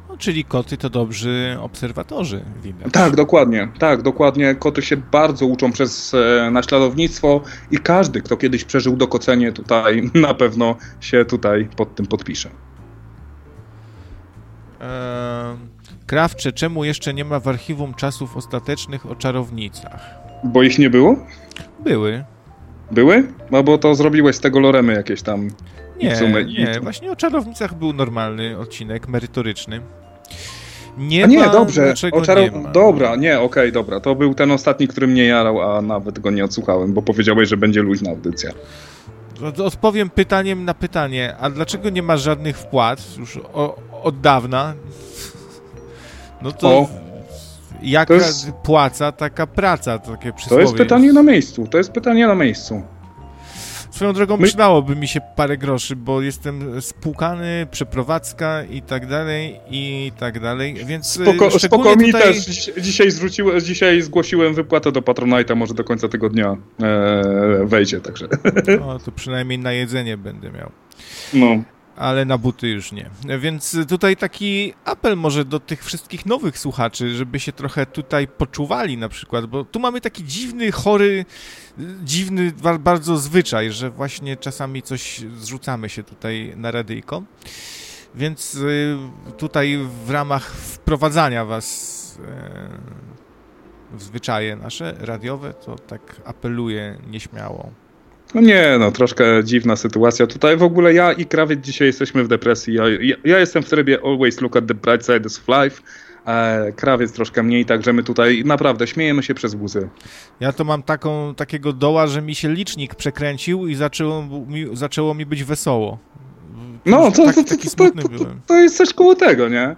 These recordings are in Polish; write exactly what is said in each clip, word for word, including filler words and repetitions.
No, czyli koty to dobrzy obserwatorzy, widać. Tak, dokładnie. Tak, dokładnie. Koty się bardzo uczą przez e, naśladownictwo i każdy, kto kiedyś przeżył dokocenie tutaj, na pewno się tutaj pod tym podpisze. Eee, Krawcze, czemu jeszcze nie ma w archiwum czasów ostatecznych o czarownicach? Bo ich nie było? Były. Były? No bo to zrobiłeś z tego loremy jakieś tam... Nie, sumy, nie, i... właśnie o czarownicach był normalny odcinek, merytoryczny. Nie, a nie, ma, dobrze. O czaro... nie ma? Dobra, nie, okej, okay, dobra. To był ten ostatni, który mnie jarał, a nawet go nie odsłuchałem, bo powiedziałeś, że będzie luźna audycja. Odpowiem pytaniem na pytanie. A dlaczego nie ma żadnych wpłat już o, od dawna? No to o, jaka to jest... płaca, taka praca, takie przysłowie. To jest pytanie na miejscu, to jest pytanie na miejscu. Swoją drogą My... przydałoby mi się parę groszy, bo jestem spłukany, przeprowadzka i tak dalej, i tak dalej, więc Spoko, spoko mi tutaj... też. Dzisiaj, zwróciłem, dzisiaj zgłosiłem wypłatę do Patronite'a, może do końca tego dnia e, wejdzie, także. No, to przynajmniej na jedzenie będę miał. No. Ale na buty już nie. Więc tutaj taki apel może do tych wszystkich nowych słuchaczy, żeby się trochę tutaj poczuwali na przykład, bo tu mamy taki dziwny, chory, dziwny bardzo zwyczaj, że właśnie czasami coś zrzucamy się tutaj na radyjko. Więc tutaj w ramach wprowadzania was w zwyczaje nasze radiowe, to tak apeluję nieśmiało. No nie, no troszkę dziwna sytuacja. Tutaj w ogóle ja i Krawiec dzisiaj jesteśmy w depresji. Ja, ja, ja jestem w trybie always look at the bright side of life. E, Krawiec troszkę mniej, także my tutaj naprawdę śmiejemy się przez łzy. Ja to mam taką, takiego doła, że mi się licznik przekręcił i zaczęło mi, zaczęło mi być wesoło. No, to, tak, to, to, taki to, smutny to, to, byłem. to jest coś koło tego, nie?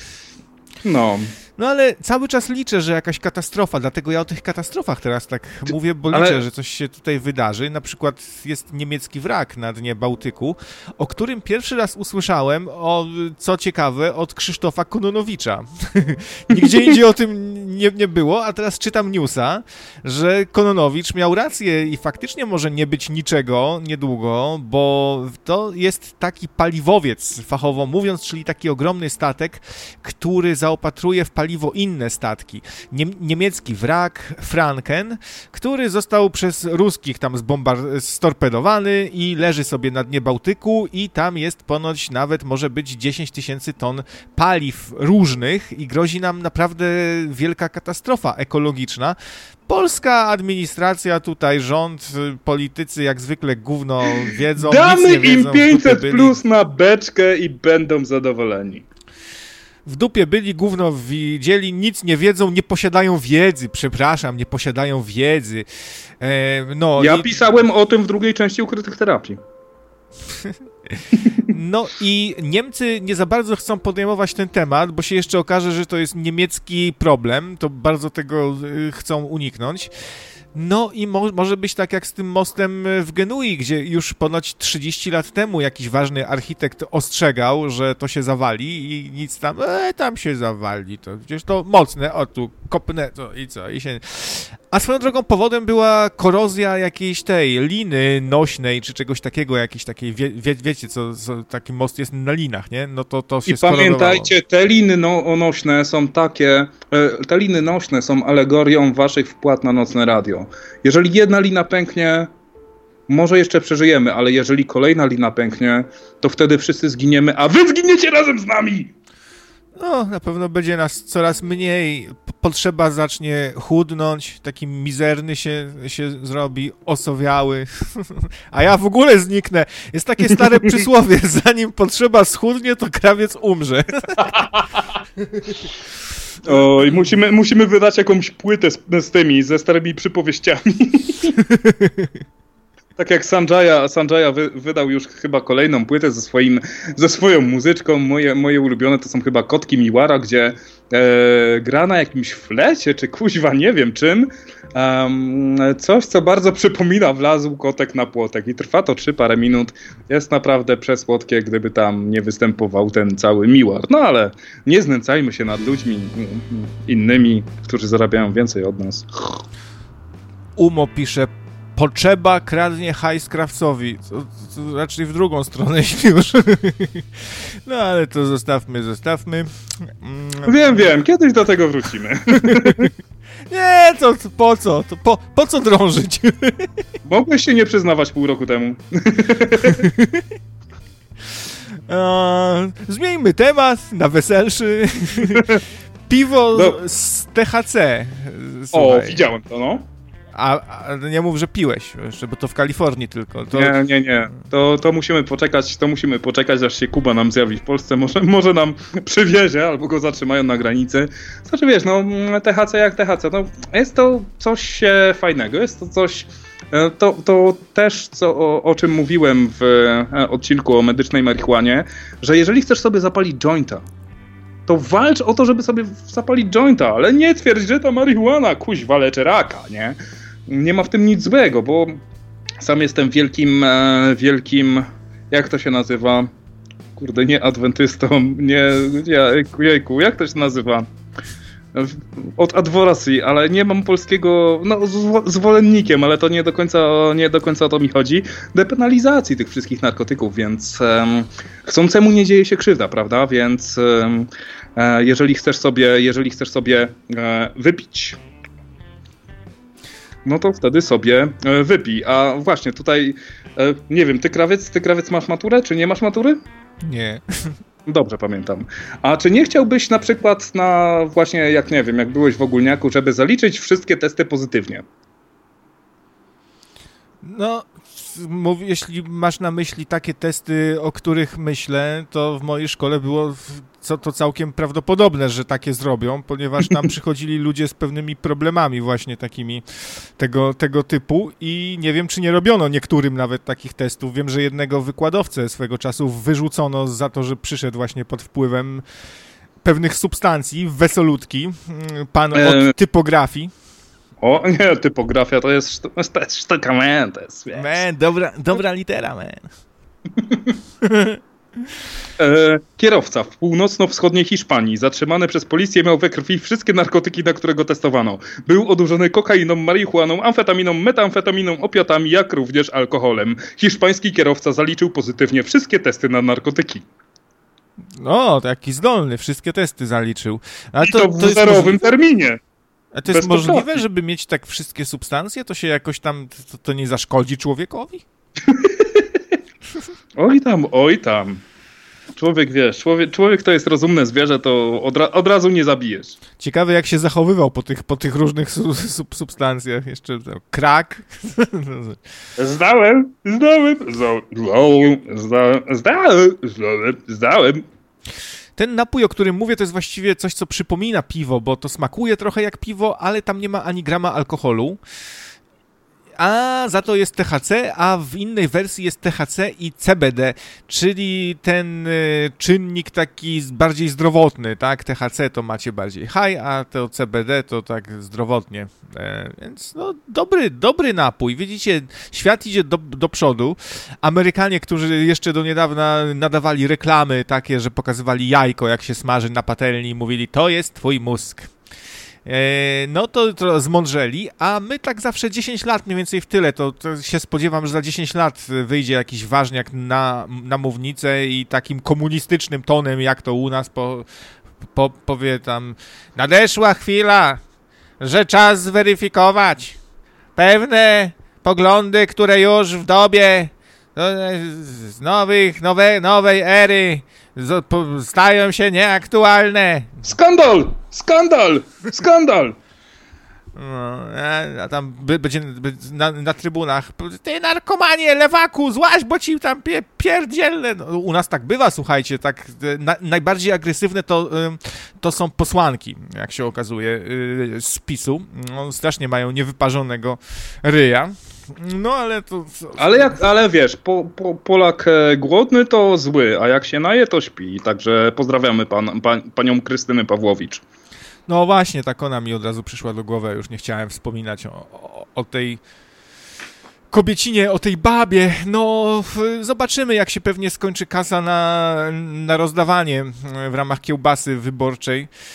No. No ale cały czas liczę, że jakaś katastrofa, dlatego ja o tych katastrofach teraz tak Ty, mówię, bo liczę, ale... że coś się tutaj wydarzy. Na przykład jest niemiecki wrak na dnie Bałtyku, o którym pierwszy raz usłyszałem, o, co ciekawe, od Krzysztofa Kononowicza. Nigdzie indziej o tym nie, nie było, a teraz czytam newsa, że Kononowicz miał rację i faktycznie może nie być niczego niedługo, bo to jest taki paliwowiec, fachowo mówiąc, czyli taki ogromny statek, który zaopatruje w paliwo inne statki. Niem- niemiecki wrak Franken, który został przez ruskich tam zbombar- storpedowany i leży sobie na dnie Bałtyku i tam jest ponoć nawet może być dziesięć tysięcy ton paliw różnych i grozi nam naprawdę wielka katastrofa ekologiczna. Polska administracja, tutaj rząd, politycy jak zwykle gówno wiedzą. Damy nic nie im wiedzą, pięćset plus na beczkę i będą zadowoleni. W dupie byli, gówno widzieli, nic nie wiedzą, nie posiadają wiedzy, przepraszam, nie posiadają wiedzy. E, no, ja i... pisałem o tym w drugiej części Ukrytych Terapii. No i Niemcy nie za bardzo chcą podejmować ten temat, bo się jeszcze okaże, że to jest niemiecki problem, to bardzo tego chcą uniknąć. No i mo- może być tak jak z tym mostem w Genui, gdzie już ponoć trzydzieści lat temu jakiś ważny architekt ostrzegał, że to się zawali i nic tam, e, tam się zawali, to przecież to mocne, o tu kopnę, to i co, i się... A swoją drogą powodem była korozja jakiejś tej liny nośnej, czy czegoś takiego, jakiejś takiej, wie, wie, wiecie co, co, taki most jest na linach, nie? No to to się I pamiętajcie, te liny no, nośne są takie, te liny nośne są alegorią waszych wpłat na nocne radio. Jeżeli jedna lina pęknie, może jeszcze przeżyjemy, ale jeżeli kolejna lina pęknie, to wtedy wszyscy zginiemy, a wy zginiecie razem z nami! No, na pewno będzie nas coraz mniej, potrzeba zacznie chudnąć, taki mizerny się, się zrobi, osowiały, a ja w ogóle zniknę. Jest takie stare przysłowie, zanim potrzeba schudnie, to krawiec umrze. Oj, musimy, musimy wydać jakąś płytę z, z tymi, ze starymi przypowieściami. Tak jak Sanjaya, Sanjaya wy, wydał już chyba kolejną płytę ze, swoim, ze swoją muzyczką. Moje, moje ulubione to są chyba Kotki Miłara, gdzie e, gra na jakimś flecie, czy kuźwa nie wiem czym. Um, coś, co bardzo przypomina Wlazł kotek na płotek. I trwa to trzy parę minut. Jest naprawdę przesłodkie, gdyby tam nie występował ten cały Miłar. No ale nie znęcajmy się nad ludźmi innymi, którzy zarabiają więcej od nas. Umo pisze Potrzeba kradnie hajs krawcowi. To, to raczej w drugą stronę już. No ale to zostawmy, zostawmy. Wiem, wiem, kiedyś do tego wrócimy. Nie, to, to po co? To po, po co drążyć? Mogłeś się nie przyznawać pół roku temu. Eee, zmieńmy temat na weselszy. Piwo no. z T H C. Słuchaj. O, widziałem to, no. A, a nie mów, że piłeś jeszcze, bo to w Kalifornii tylko. To... Nie, nie, nie. To, to musimy poczekać, to musimy poczekać, aż się Kuba nam zjawi w Polsce. Może, może nam przywiezie, albo go zatrzymają na granicy. Znaczy wiesz, no T H C jak T H C, no jest to coś fajnego, jest to coś... To, to też, co, o, o czym mówiłem w odcinku o medycznej marihuanie, że jeżeli chcesz sobie zapalić jointa, to walcz o to, żeby sobie zapalić jointa, ale nie twierdź, że ta marihuana kuźwa leczy raka, nie? Nie ma w tym nic złego, bo sam jestem wielkim, wielkim, jak to się nazywa? Kurde, nie adwentystą, nie, jejku, jejku, jak to się nazywa? Od adworacji, ale nie mam polskiego, no zwolennikiem, ale to nie do końca, nie do końca o to mi chodzi, depenalizacji tych wszystkich narkotyków, więc um, chcącemu nie dzieje się krzywda, prawda, więc um, e, jeżeli chcesz sobie, jeżeli chcesz sobie e, wypić, no to wtedy sobie e, wypij, a właśnie tutaj, e, nie wiem, ty krawiec, ty krawiec masz maturę, czy nie masz matury? Nie. Dobrze pamiętam. A czy nie chciałbyś na przykład na właśnie, jak nie wiem, jak byłeś w ogólniaku, żeby zaliczyć wszystkie testy pozytywnie? No, mów, jeśli masz na myśli takie testy, o których myślę, to w mojej szkole było co, to całkiem prawdopodobne, że takie zrobią, ponieważ tam przychodzili ludzie z pewnymi problemami właśnie takimi tego, tego typu i nie wiem, czy nie robiono niektórym nawet takich testów. Wiem, że jednego wykładowcę swego czasu wyrzucono za to, że przyszedł właśnie pod wpływem pewnych substancji, wesolutki, pan od e... typografii. O, nie, typografia to jest, sztu- to jest sztuka, man, to jest, wiesz. Man, dobra, dobra litera, man. e, kierowca w północno-wschodniej Hiszpanii zatrzymany przez policję miał we krwi wszystkie narkotyki, na które go testowano. Był odurzony kokainą, marihuaną, amfetaminą, metamfetaminą, opiatami, jak również alkoholem. Hiszpański kierowca zaliczył pozytywnie wszystkie testy na narkotyki. O, taki zdolny, wszystkie testy zaliczył. Ale to, I to w to zerowym terminie. A to jest możliwe, poprawki. Żeby mieć tak wszystkie substancje? To się jakoś tam, to, to nie zaszkodzi człowiekowi? Oj tam, oj tam. Człowiek, wiesz, człowiek, człowiek to jest rozumne zwierzę, to od, ra, od razu nie zabijesz. Ciekawe, jak się zachowywał po tych, po tych różnych su, sub, substancjach. Jeszcze krak. Zdałem, zdałem, zdałem, zdałem, zdałem, zdałem, zdałem. Ten napój, o którym mówię, to jest właściwie coś, co przypomina piwo, bo to smakuje trochę jak piwo, ale tam nie ma ani grama alkoholu. A za to jest T H C, a w innej wersji jest T H C i C B D, czyli ten y, czynnik taki bardziej zdrowotny, tak? T H C to macie bardziej high, a to C B D to tak zdrowotnie. E, więc no dobry, dobry napój. Widzicie, świat idzie do, do przodu. Amerykanie, którzy jeszcze do niedawna nadawali reklamy takie, że pokazywali jajko, jak się smaży na patelni i mówili, to jest twój mózg. No to, to zmądrzeli, a my tak zawsze dziesięć lat, mniej więcej w tyle, to, to się spodziewam, że za dziesięć lat wyjdzie jakiś ważniak na, na mównicę i takim komunistycznym tonem, jak to u nas, po, po, powie tam, nadeszła chwila, że czas zweryfikować pewne poglądy, które już w dobie z nowych, nowe, nowej ery stają się nieaktualne. Skandal! Skandal! Skandal! No, a tam będzie na, na trybunach, ty narkomanie, lewaku, złaź, bo ci tam pie, pierdzielne. No, u nas tak bywa, słuchajcie, tak na, najbardziej agresywne to, to są posłanki, jak się okazuje, z PiSu. No, strasznie mają niewyparzonego ryja. No, ale to... Ale, jak, ale wiesz, po, po, Polak głodny to zły, a jak się naje, to śpi. Także pozdrawiamy pan, pan, panią Krystynę Pawłowicz. No właśnie, tak ona mi od razu przyszła do głowy, już nie chciałem wspominać o, o, o tej kobiecinie, o tej babie. No, zobaczymy, jak się pewnie skończy kasa na, na rozdawanie w ramach kiełbasy wyborczej.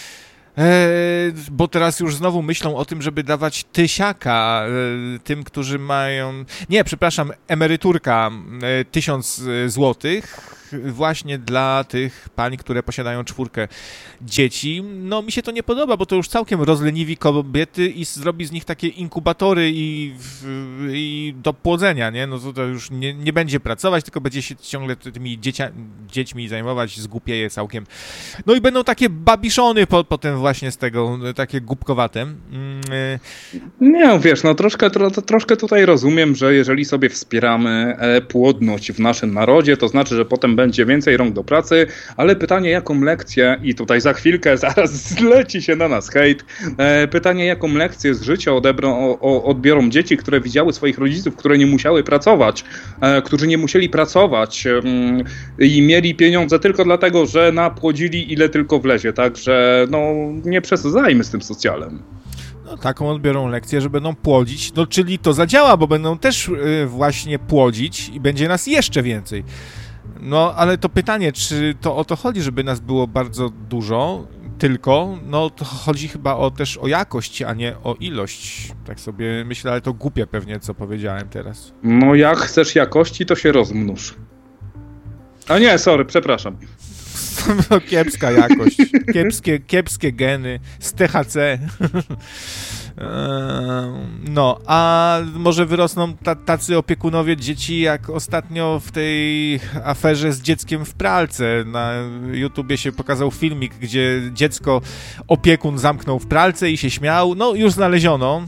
Eee, bo teraz już znowu myślą o tym, żeby dawać tysiaka e, tym, którzy mają... Nie, przepraszam, emeryturka e, tysiąc złotych właśnie dla tych pań, które posiadają czwórkę dzieci. No mi się to nie podoba, bo to już całkiem rozleniwi kobiety i zrobi z nich takie inkubatory i, i do płodzenia, nie? No to, to już nie, nie będzie pracować, tylko będzie się ciągle tymi dziecia, dziećmi zajmować, zgłupieje całkiem. No i będą takie babiszony po, potem właśnie z tego, takie głupkowate. Nie, wiesz, no troszkę, tro, troszkę tutaj rozumiem, że jeżeli sobie wspieramy płodność w naszym narodzie, to znaczy, że potem będzie więcej rąk do pracy, ale pytanie, jaką lekcję, i tutaj za chwilkę zaraz zleci się na nas hejt, e, pytanie, jaką lekcję z życia odebrą, o, odbiorą dzieci, które widziały swoich rodziców, które nie musiały pracować, e, którzy nie musieli pracować e, i mieli pieniądze tylko dlatego, że napłodzili ile tylko wlezie, także no nie przesadzajmy z tym socjalem. No, taką odbiorą lekcję, że będą płodzić, no czyli to zadziała, bo będą też y, właśnie płodzić i będzie nas jeszcze więcej. No, ale to pytanie, czy to o to chodzi, żeby nas było bardzo dużo, tylko, no to chodzi chyba o, też o jakość, a nie o ilość. Tak sobie myślę, ale to głupie pewnie, co powiedziałem teraz. No jak chcesz jakości, to się rozmnóż. A nie, sorry, przepraszam. No, kiepska jakość, kiepskie, kiepskie geny z T H C. No, a może wyrosną tacy opiekunowie dzieci, jak ostatnio w tej aferze z dzieckiem w pralce. Na YouTubie się pokazał filmik, gdzie dziecko opiekun zamknął w pralce i się śmiał. No, już znaleziono.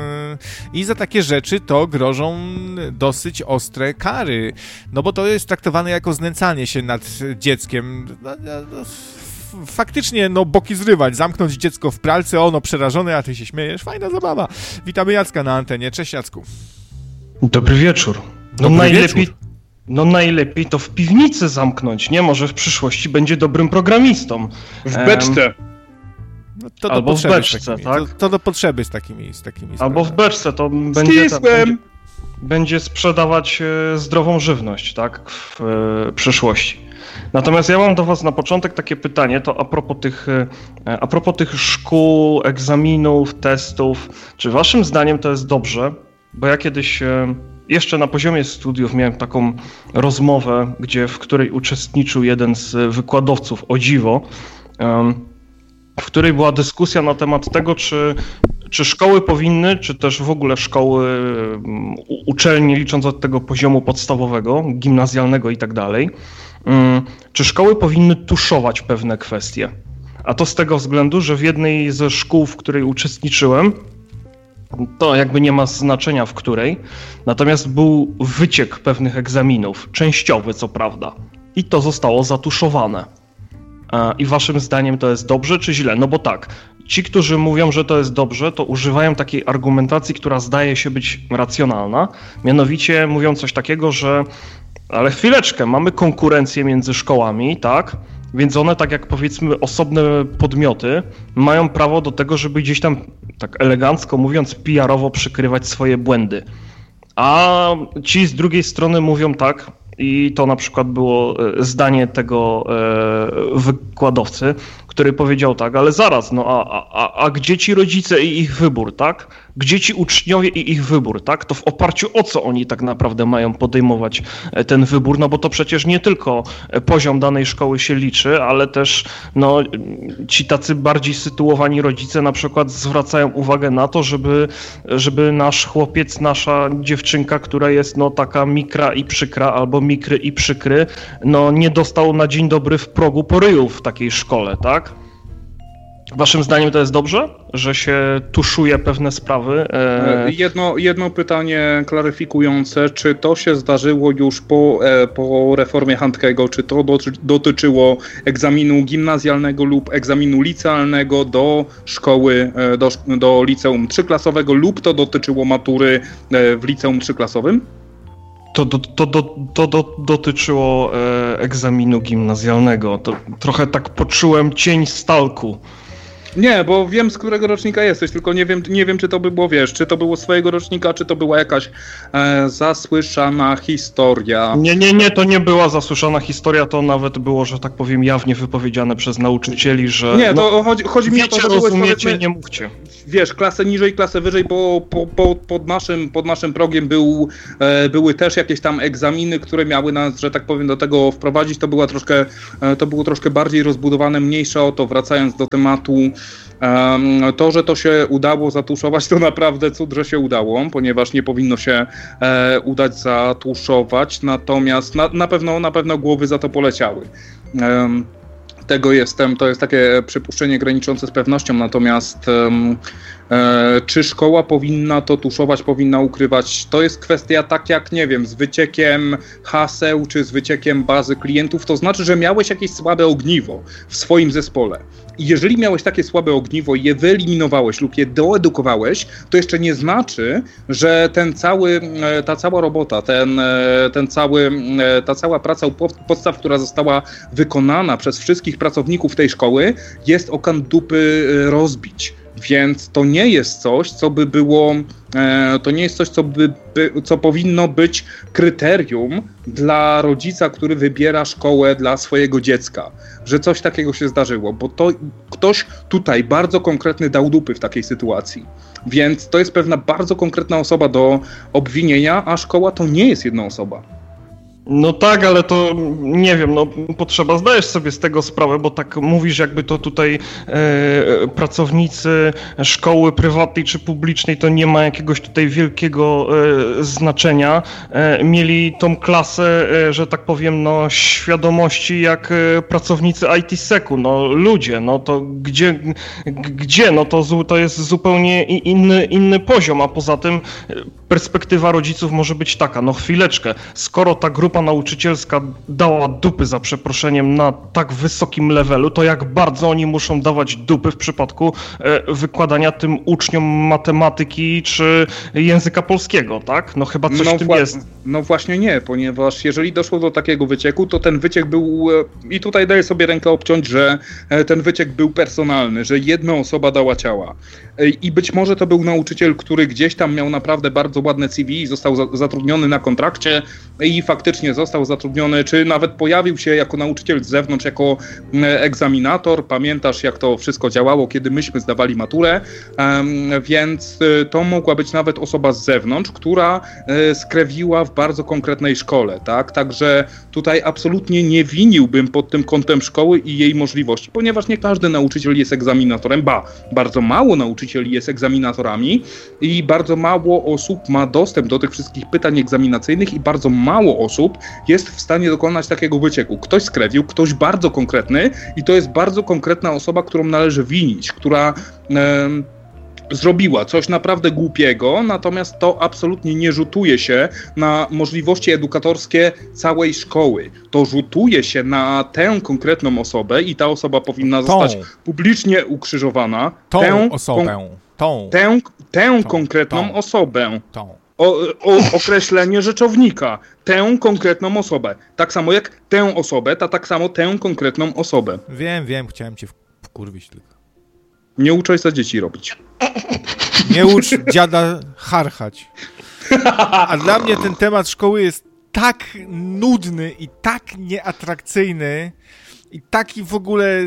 I za takie rzeczy to grożą dosyć ostre kary. No bo to jest traktowane jako znęcanie się nad dzieckiem. No, no, faktycznie, no, boki zrywać, zamknąć dziecko w pralce, ono przerażone, a ty się śmiejesz. Fajna zabawa. Witamy Jacka na antenie. Cześć, Jacku. Dobry wieczór. No Dobry najlepiej, wieczór. No najlepiej to w piwnicy zamknąć, nie? Może w przyszłości będzie dobrym programistą. W beczce. No, to Albo do w beczce, takimi, tak? To, to do potrzeby z takimi, z takimi Albo sprawami. w beczce to będzie, Stisłem. będzie, będzie sprzedawać e, zdrową żywność, tak? W e, przyszłości. Natomiast ja mam do was na początek takie pytanie, to a propos tych, e, a propos tych szkół, egzaminów, testów. Czy waszym zdaniem to jest dobrze? Bo ja kiedyś e, jeszcze na poziomie studiów miałem taką rozmowę, gdzie, w której uczestniczył jeden z wykładowców, o dziwo, e, w której była dyskusja na temat tego, czy, czy szkoły powinny, czy też w ogóle szkoły, uczelnie, licząc od tego poziomu podstawowego, gimnazjalnego i tak dalej, czy szkoły powinny tuszować pewne kwestie. A to z tego względu, że w jednej ze szkół, w której uczestniczyłem, to jakby nie ma znaczenia w której, natomiast był wyciek pewnych egzaminów, częściowy co prawda, i to zostało zatuszowane. I waszym zdaniem to jest dobrze czy źle? No bo tak, ci, którzy mówią, że to jest dobrze, to używają takiej argumentacji, która zdaje się być racjonalna, mianowicie mówią coś takiego, że ale chwileczkę, mamy konkurencję między szkołami, tak? Więc one, tak jak powiedzmy osobne podmioty, mają prawo do tego, żeby gdzieś tam, tak elegancko mówiąc, P R-owo przykrywać swoje błędy. A ci z drugiej strony mówią tak, i to na przykład było zdanie tego e, wykładowcy, który powiedział tak, ale zaraz, no a, a, a gdzie ci rodzice i ich wybór, tak? Gdzie ci uczniowie i ich wybór, tak? To w oparciu o co oni tak naprawdę mają podejmować ten wybór, no bo to przecież nie tylko poziom danej szkoły się liczy, ale też no, ci tacy bardziej sytuowani rodzice na przykład zwracają uwagę na to, żeby, żeby nasz chłopiec, nasza dziewczynka, która jest no taka mikra i przykra albo mikry i przykry, no nie dostał na dzień dobry w progu po ryju w takiej szkole, tak? Waszym zdaniem to jest dobrze, że się tuszuje pewne sprawy? E... Jedno, jedno pytanie klaryfikujące. Czy to się zdarzyło już po, e, po reformie Handkego? Czy to doty, dotyczyło egzaminu gimnazjalnego lub egzaminu licealnego do szkoły, e, do, do liceum trzyklasowego lub to dotyczyło matury e, w liceum trzyklasowym? To, do, to, do, to do, dotyczyło e, egzaminu gimnazjalnego. To trochę tak poczułem cień stalku. Nie, bo wiem, z którego rocznika jesteś, tylko nie wiem, nie wiem czy to by było, wiesz, czy to było swojego rocznika, czy to była jakaś e, zasłyszana historia. Nie, nie, nie, to nie była zasłyszana historia, to nawet było, że tak powiem, jawnie wypowiedziane przez nauczycieli, że... Nie, to no, chodzi, chodzi mi o to, że byłeś, rozumiecie, nie mówcie. Wiesz, klasę niżej, klasę wyżej, bo po, po, pod, naszym, pod naszym progiem był, e, były też jakieś tam egzaminy, które miały nas, że tak powiem, do tego wprowadzić. To była troszkę, e, to było troszkę bardziej rozbudowane, mniejsze o to, wracając do tematu. Um, to, że to się udało zatuszować, to naprawdę cud, że się udało, ponieważ nie powinno się e, udać zatuszować, natomiast na, na, pewno, na pewno głowy za to poleciały. Um, Tego jestem, to jest takie przypuszczenie graniczące z pewnością, natomiast um, e, czy szkoła powinna to tuszować, powinna ukrywać, to jest kwestia tak jak, nie wiem, z wyciekiem haseł, czy z wyciekiem bazy klientów, to znaczy, że miałeś jakieś słabe ogniwo w swoim zespole. I jeżeli miałeś takie słabe ogniwo i je wyeliminowałeś lub je doedukowałeś, to jeszcze nie znaczy, że ten cały, ta cała robota, ten, ten cały, ta cała praca u podstaw, która została wykonana przez wszystkich pracowników tej szkoły, jest o kan dupy rozbić. Więc to nie jest coś, co by było, to nie jest coś, co, by, co powinno być kryterium dla rodzica, który wybiera szkołę dla swojego dziecka, że coś takiego się zdarzyło, bo to ktoś tutaj bardzo konkretny dał dupy w takiej sytuacji. Więc to jest pewna bardzo konkretna osoba do obwinienia, a szkoła to nie jest jedna osoba. No tak, ale to nie wiem, no potrzeba, zdajesz sobie z tego sprawę, bo tak mówisz, jakby to tutaj e, pracownicy szkoły prywatnej czy publicznej, to nie ma jakiegoś tutaj wielkiego e, znaczenia. E, mieli tą klasę, e, że tak powiem, no świadomości jak e, pracownicy I T secu, no ludzie, no to gdzie, gdzie, no to, to jest zupełnie inny, inny poziom, a poza tym perspektywa rodziców może być taka, no chwileczkę, skoro ta grupa nauczycielska dała dupy za przeproszeniem na tak wysokim levelu, to jak bardzo oni muszą dawać dupy w przypadku e, wykładania tym uczniom matematyki czy języka polskiego, tak? No chyba coś no w tym wła- jest. No właśnie nie, ponieważ jeżeli doszło do takiego wycieku, to ten wyciek był, e, i tutaj daję sobie rękę obciąć, że e, ten wyciek był personalny, że jedna osoba dała ciała. E, I być może to był nauczyciel, który gdzieś tam miał naprawdę bardzo ładne C V i został za- zatrudniony na kontrakcie i faktycznie został zatrudniony, czy nawet pojawił się jako nauczyciel z zewnątrz, jako egzaminator. Pamiętasz, jak to wszystko działało, kiedy myśmy zdawali maturę, um, więc to mogła być nawet osoba z zewnątrz, która e, skrewiła w bardzo konkretnej szkole, tak? Także tutaj absolutnie nie winiłbym pod tym kątem szkoły i jej możliwości, ponieważ nie każdy nauczyciel jest egzaminatorem, ba, bardzo mało nauczycieli jest egzaminatorami i bardzo mało osób ma dostęp do tych wszystkich pytań egzaminacyjnych i bardzo mało osób jest w stanie dokonać takiego wycieku. Ktoś skrewił, ktoś bardzo konkretny i to jest bardzo konkretna osoba, którą należy winić, która e, zrobiła coś naprawdę głupiego, natomiast to absolutnie nie rzutuje się na możliwości edukatorskie całej szkoły. To rzutuje się na tę konkretną osobę i ta osoba powinna tą. zostać publicznie ukrzyżowana. Tą tę osobę. Kon- tą. Tę, tę tą. konkretną tą. osobę. Tą. O, o określenie rzeczownika. Tę konkretną osobę. Tak samo jak tę osobę, to tak samo tę konkretną osobę. Wiem, wiem, chciałem cię wkurwić tylko. Nie ucz ojca dzieci robić. Nie ucz dziada charchać. A dla mnie ten temat szkoły jest tak nudny i tak nieatrakcyjny i taki w ogóle,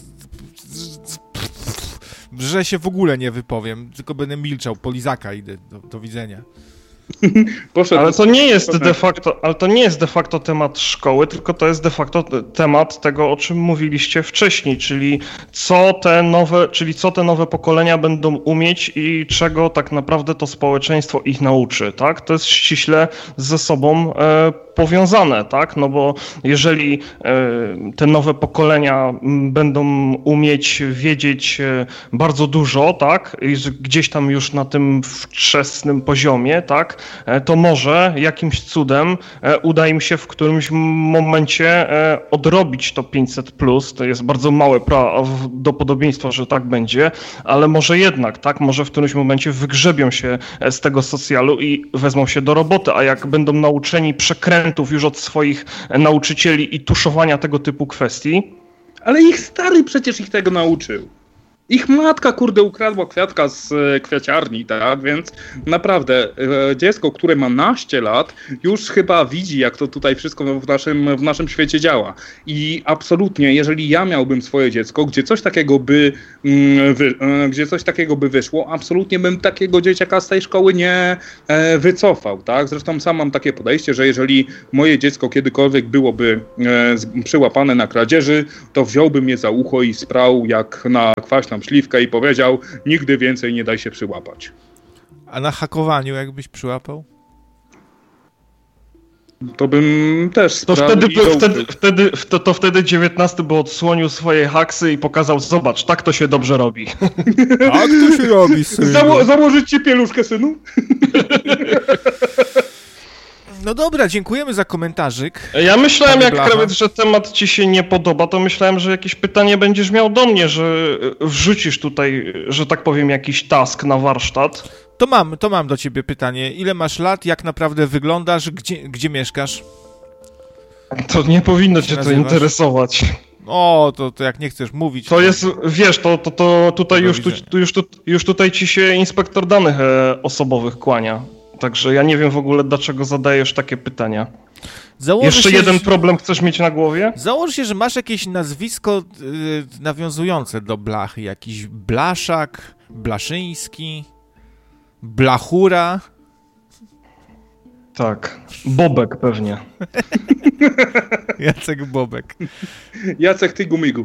że się w ogóle nie wypowiem, tylko będę milczał, po lizaka idę, do, do widzenia. Poszedł Ale to nie jest de facto, ale to nie jest de facto temat szkoły, tylko to jest de facto temat tego, o czym mówiliście wcześniej, czyli co te nowe, czyli co te nowe pokolenia będą umieć i czego tak naprawdę to społeczeństwo ich nauczy, tak? To jest ściśle ze sobą e, powiązane, tak? No bo jeżeli e, te nowe pokolenia będą umieć wiedzieć e, bardzo dużo, tak? I gdzieś tam już na tym wczesnym poziomie, tak? To może jakimś cudem uda im się w którymś momencie odrobić to pięćset plus, to jest bardzo małe prawdopodobieństwo, że tak będzie, ale może jednak, tak, może w którymś momencie wygrzebią się z tego socjalu i wezmą się do roboty, a jak będą nauczeni przekrętów już od swoich nauczycieli i tuszowania tego typu kwestii. Ale ich stary przecież ich tego nauczył. Ich matka, kurde, ukradła kwiatka z e, kwiaciarni, tak? Więc naprawdę e, dziecko, które ma naście lat, już chyba widzi, jak to tutaj wszystko w naszym, w naszym świecie działa. I absolutnie, jeżeli ja miałbym swoje dziecko, gdzie coś takiego by, mm, wy, e, gdzie coś takiego by wyszło, absolutnie bym takiego dzieciaka z tej szkoły nie e, wycofał, tak? Zresztą sam mam takie podejście, że jeżeli moje dziecko kiedykolwiek byłoby e, przyłapane na kradzieży, to wziąłbym je za ucho i sprał jak na kwaśną śliwkę i powiedział, nigdy więcej nie daj się przyłapać. A na hakowaniu jakbyś przyłapał? To bym też to sprał wtedy, i wtedy, wtedy, to, to wtedy dziewiętnasty by odsłonił swoje haksy i pokazał, zobacz, tak to się dobrze robi. Tak to się robi, synu. Zało- założyć ci pieluszkę, synu? No dobra, dziękujemy za komentarzyk. Ja myślałem, Panie jak Blacha. Krawiec, że temat ci się nie podoba, to myślałem, że jakieś pytanie będziesz miał do mnie, że wrzucisz tutaj, że tak powiem, jakiś task na warsztat. To mam, to mam do ciebie pytanie. Ile masz lat, jak naprawdę wyglądasz, gdzie, gdzie mieszkasz? To nie powinno cię to nazywasz? interesować. O, to, to jak nie chcesz mówić... To jest, wiesz, to, to, to tutaj już, tu, tu, już, tu, już tutaj ci się inspektor danych e, osobowych kłania. Także ja nie wiem w ogóle, dlaczego zadajesz takie pytania. Założę Jeszcze się, jeden że... problem chcesz mieć na głowie? Założ się, że masz jakieś nazwisko y, nawiązujące do blachy. Jakiś Blaszak, Blaszyński, Blachura. Tak. Bobek pewnie. Jacek Bobek. Jacek Tygumigu.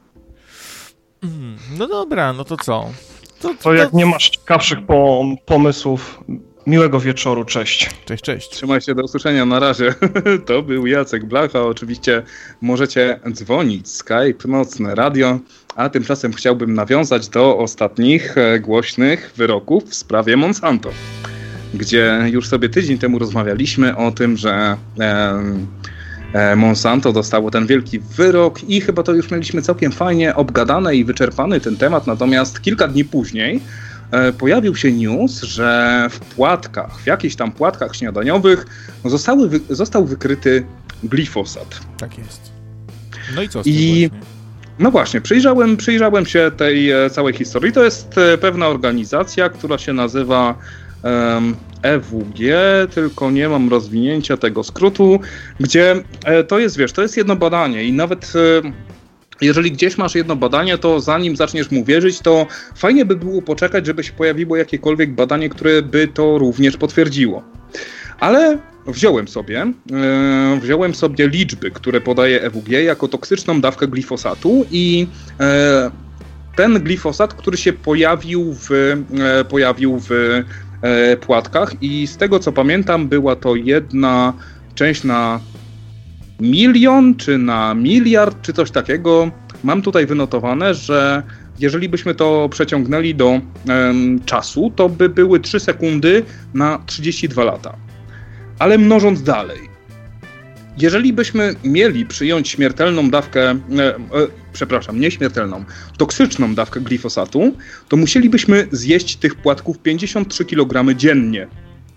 Mm, no dobra, no to co? To, to, To jak nie masz ciekawszych po, pomysłów, miłego wieczoru, cześć. Cześć, cześć. Trzymaj się, do usłyszenia, na razie. To był Jacek Blacha, oczywiście możecie dzwonić, Skype, Nocne Radio, a tymczasem chciałbym nawiązać do ostatnich e, głośnych wyroków w sprawie Monsanto, gdzie już sobie tydzień temu rozmawialiśmy o tym, że e, e, Monsanto dostało ten wielki wyrok i chyba to już mieliśmy całkiem fajnie obgadane i wyczerpany ten temat, natomiast kilka dni później pojawił się news, że w płatkach, w jakichś tam płatkach śniadaniowych zostały wy, został wykryty glifosat. Tak jest. No i co z tym I właśnie? no właśnie, przyjrzałem, przyjrzałem się tej e, całej historii. To jest e, pewna organizacja, która się nazywa um, E W G, tylko nie mam rozwinięcia tego skrótu, gdzie e, to jest, wiesz, to jest jedno badanie i nawet... E, Jeżeli gdzieś masz jedno badanie, to zanim zaczniesz mu wierzyć, to fajnie by było poczekać, żeby się pojawiło jakiekolwiek badanie, które by to również potwierdziło. Ale wziąłem sobie, yy, wziąłem sobie liczby, które podaje E W G jako toksyczną dawkę glifosatu i yy, ten glifosat, który się pojawił w, yy, pojawił w yy, płatkach i z tego co pamiętam, była to jedna część na milion, czy na miliard, czy coś takiego. Mam tutaj wynotowane, że jeżeli byśmy to przeciągnęli do um, czasu, to by były trzy sekundy na trzydzieści dwa lata. Ale mnożąc dalej, jeżeli byśmy mieli przyjąć śmiertelną dawkę, e, e, przepraszam, nie śmiertelną, toksyczną dawkę glifosatu, to musielibyśmy zjeść tych płatków pięćdziesiąt trzy kilogramy dziennie.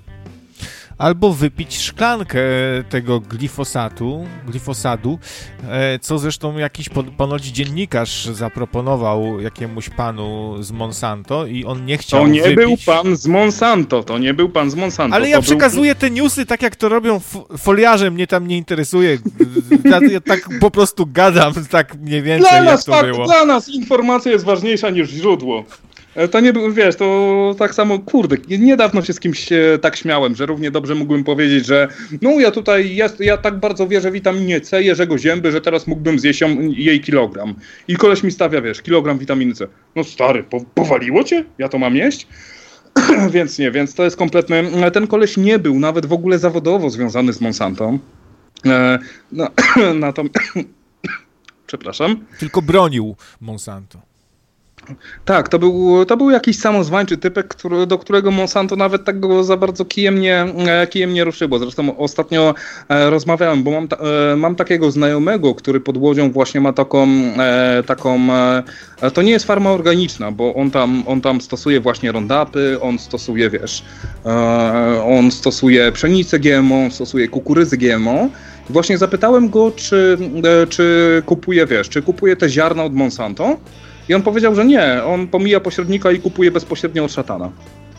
Albo wypić szklankę tego glifosatu, glifosadu, co zresztą jakiś ponoć dziennikarz zaproponował jakiemuś panu z Monsanto i on nie chciał To nie wypić. był pan z Monsanto, to nie był pan z Monsanto. Ale to ja był... przekazuję te newsy tak, jak to robią f- foliarze, mnie tam nie interesuje. Ja, ja tak po prostu gadam, tak mniej więcej, Dla nas, jak to tak, było. dla nas informacja jest ważniejsza niż źródło. To nie był, wiesz, to tak samo, kurde, niedawno się z kimś e, tak śmiałem, że równie dobrze mógłbym powiedzieć, że no ja tutaj, ja, ja tak bardzo wierzę w witaminie C Jerzego Zięby, że teraz mógłbym zjeść ją, jej kilogram. I koleś mi stawia, wiesz, kilogram witaminy C. No stary, po, powaliło cię? Ja to mam jeść? Więc nie, więc to jest kompletny, ten koleś nie był nawet w ogóle zawodowo związany z Monsanto. E, no, na to... Przepraszam. Tylko bronił Monsanto. Tak, to był, to był jakiś samozwańczy typek, który, do którego Monsanto nawet tak go za bardzo kijem nie, kijem nie ruszyło. Zresztą ostatnio e, rozmawiałem, bo mam, ta, e, mam takiego znajomego, który pod Łodzią właśnie ma taką, e, taką e, to nie jest farma organiczna, bo on tam, on tam stosuje właśnie roundupy, on stosuje, wiesz, e, on stosuje pszenicę G M O, on stosuje kukurydzy G M O. I właśnie zapytałem go, czy, e, czy kupuje, wiesz, czy kupuje te ziarna od Monsanto. I on powiedział, że nie, on pomija pośrednika i kupuje bezpośrednio od szatana.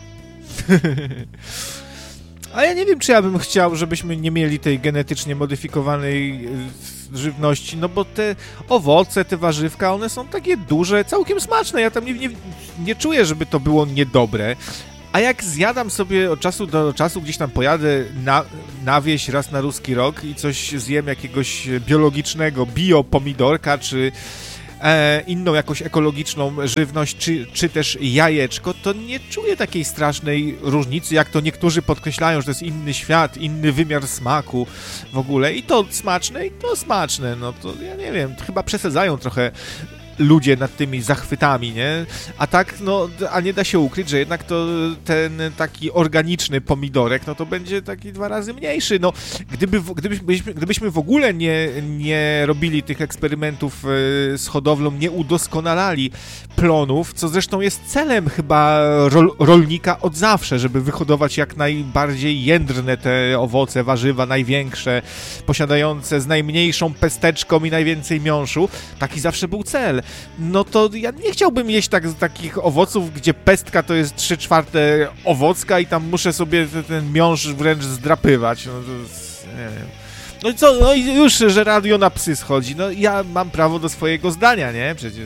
A ja nie wiem, czy ja bym chciał, żebyśmy nie mieli tej genetycznie modyfikowanej żywności, no bo te owoce, te warzywka, one są takie duże, całkiem smaczne. Ja tam nie, nie, nie czuję, żeby to było niedobre. A jak zjadam sobie od czasu do czasu, gdzieś tam pojadę na, na wieś raz na ruski rok i coś zjem jakiegoś biologicznego, bio pomidorka, czy e, inną jakąś ekologiczną żywność, czy, czy też jajeczko, to nie czuję takiej strasznej różnicy, jak to niektórzy podkreślają, że to jest inny świat, inny wymiar smaku w ogóle. I to smaczne, i to smaczne. No to ja nie wiem, chyba przesadzają trochę ludzie nad tymi zachwytami, nie? A tak, no, a nie da się ukryć, że jednak to ten taki organiczny pomidorek, no to będzie taki dwa razy mniejszy. No, gdyby, gdybyśmy, gdybyśmy w ogóle nie, nie robili tych eksperymentów z hodowlą, nie udoskonalali plonów, co zresztą jest celem chyba rol, rolnika od zawsze, żeby wyhodować jak najbardziej jędrne te owoce, warzywa, największe, posiadające z najmniejszą pesteczką i najwięcej miąższu. Taki zawsze był cel. No to ja nie chciałbym jeść tak, takich owoców, gdzie pestka to jest trzy czwarte owocka i tam muszę sobie ten, ten miąższ wręcz zdrapywać. No to jest, nie wiem. No i co, no i już, że radio na psy schodzi. No ja mam prawo do swojego zdania, nie? Przecież.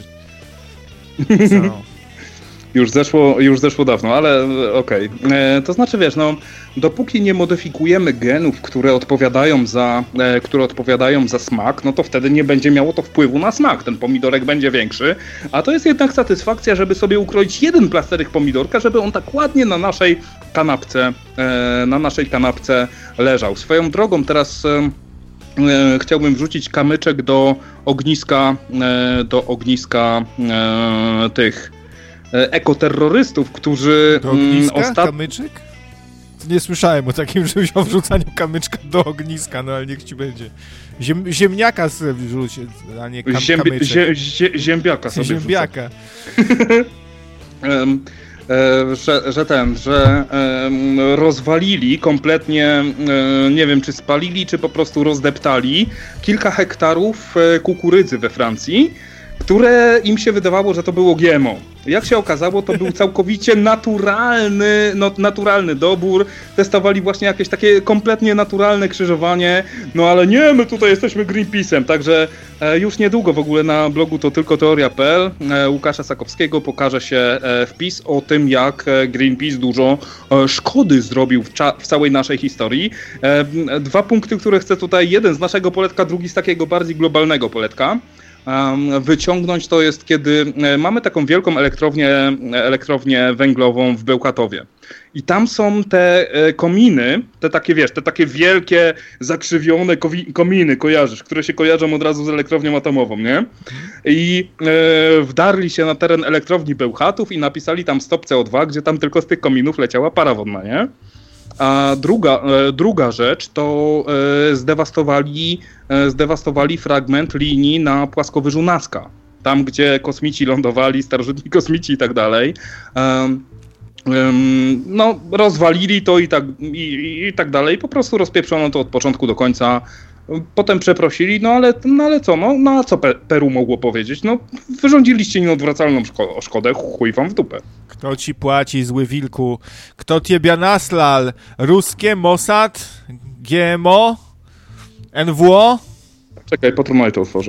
Co? Już zeszło, już zeszło dawno, ale okej. Okay. To znaczy, wiesz, no, dopóki nie modyfikujemy genów, które odpowiadają za, e, które odpowiadają za smak, no to wtedy nie będzie miało to wpływu na smak. Ten pomidorek będzie większy, a to jest jednak satysfakcja, żeby sobie ukroić jeden plasterek pomidorka, żeby on tak ładnie na naszej kanapce, e, na naszej kanapce leżał. Swoją drogą teraz e, e, chciałbym wrzucić kamyczek do ogniska, e, do ogniska e, tych ekoterrorystów, którzy do ogniska? Ostat... Kamyczek? Nie słyszałem o takim, żebyś o wrzucaniu kamyczka do ogniska, no ale niech ci będzie. Ziem... Ziemniaka sobie wrzuć, a nie kam... Ziębi... kamyczek. Zie... Zie... Ziembiaka sobie Ziembiaka. um, e, że, że ten, że e, rozwalili kompletnie, e, nie wiem czy spalili, czy po prostu rozdeptali kilka hektarów kukurydzy we Francji, które im się wydawało, że to było G M O. Jak się okazało, to był całkowicie naturalny, no, naturalny dobór. Testowali właśnie jakieś takie kompletnie naturalne krzyżowanie. No ale nie, my tutaj jesteśmy Greenpeace'em. Także e, już niedługo w ogóle na blogu to tylko teoria kropka p l e, Łukasza Sakowskiego pokaże się e, wpis o tym, jak Greenpeace dużo e, szkody zrobił w, cza- w całej naszej historii. E, dwa punkty, które chcę tutaj, jeden z naszego poletka, drugi z takiego bardziej globalnego poletka wyciągnąć, to jest kiedy mamy taką wielką elektrownię, elektrownię węglową w Bełchatowie. I tam są te kominy, te takie, wiesz, te takie wielkie, zakrzywione kominy, kojarzysz, które się kojarzą od razu z elektrownią atomową, nie? I e, wdarli się na teren elektrowni Bełchatów i napisali tam stop C O dwa, gdzie tam tylko z tych kominów leciała para wodna, nie? A druga, e, druga rzecz to e, zdewastowali, e, zdewastowali fragment linii na płaskowyżu Nazca. Tam, gdzie kosmici lądowali, starożytni kosmici i tak dalej. E, no, rozwalili to i tak, i, i tak dalej. Po prostu rozpieprzono to od początku do końca. Potem przeprosili, no ale, no ale co, no, no a co Pe- Peru mogło powiedzieć? No, wyrządziliście nieodwracalną szko- szkodę, chuj wam w dupę. Kto ci płaci, zły wilku? Kto ciebie naslal? Ruskie, Mossad, G M O, N W O? Czekaj, Patronite to otworzę.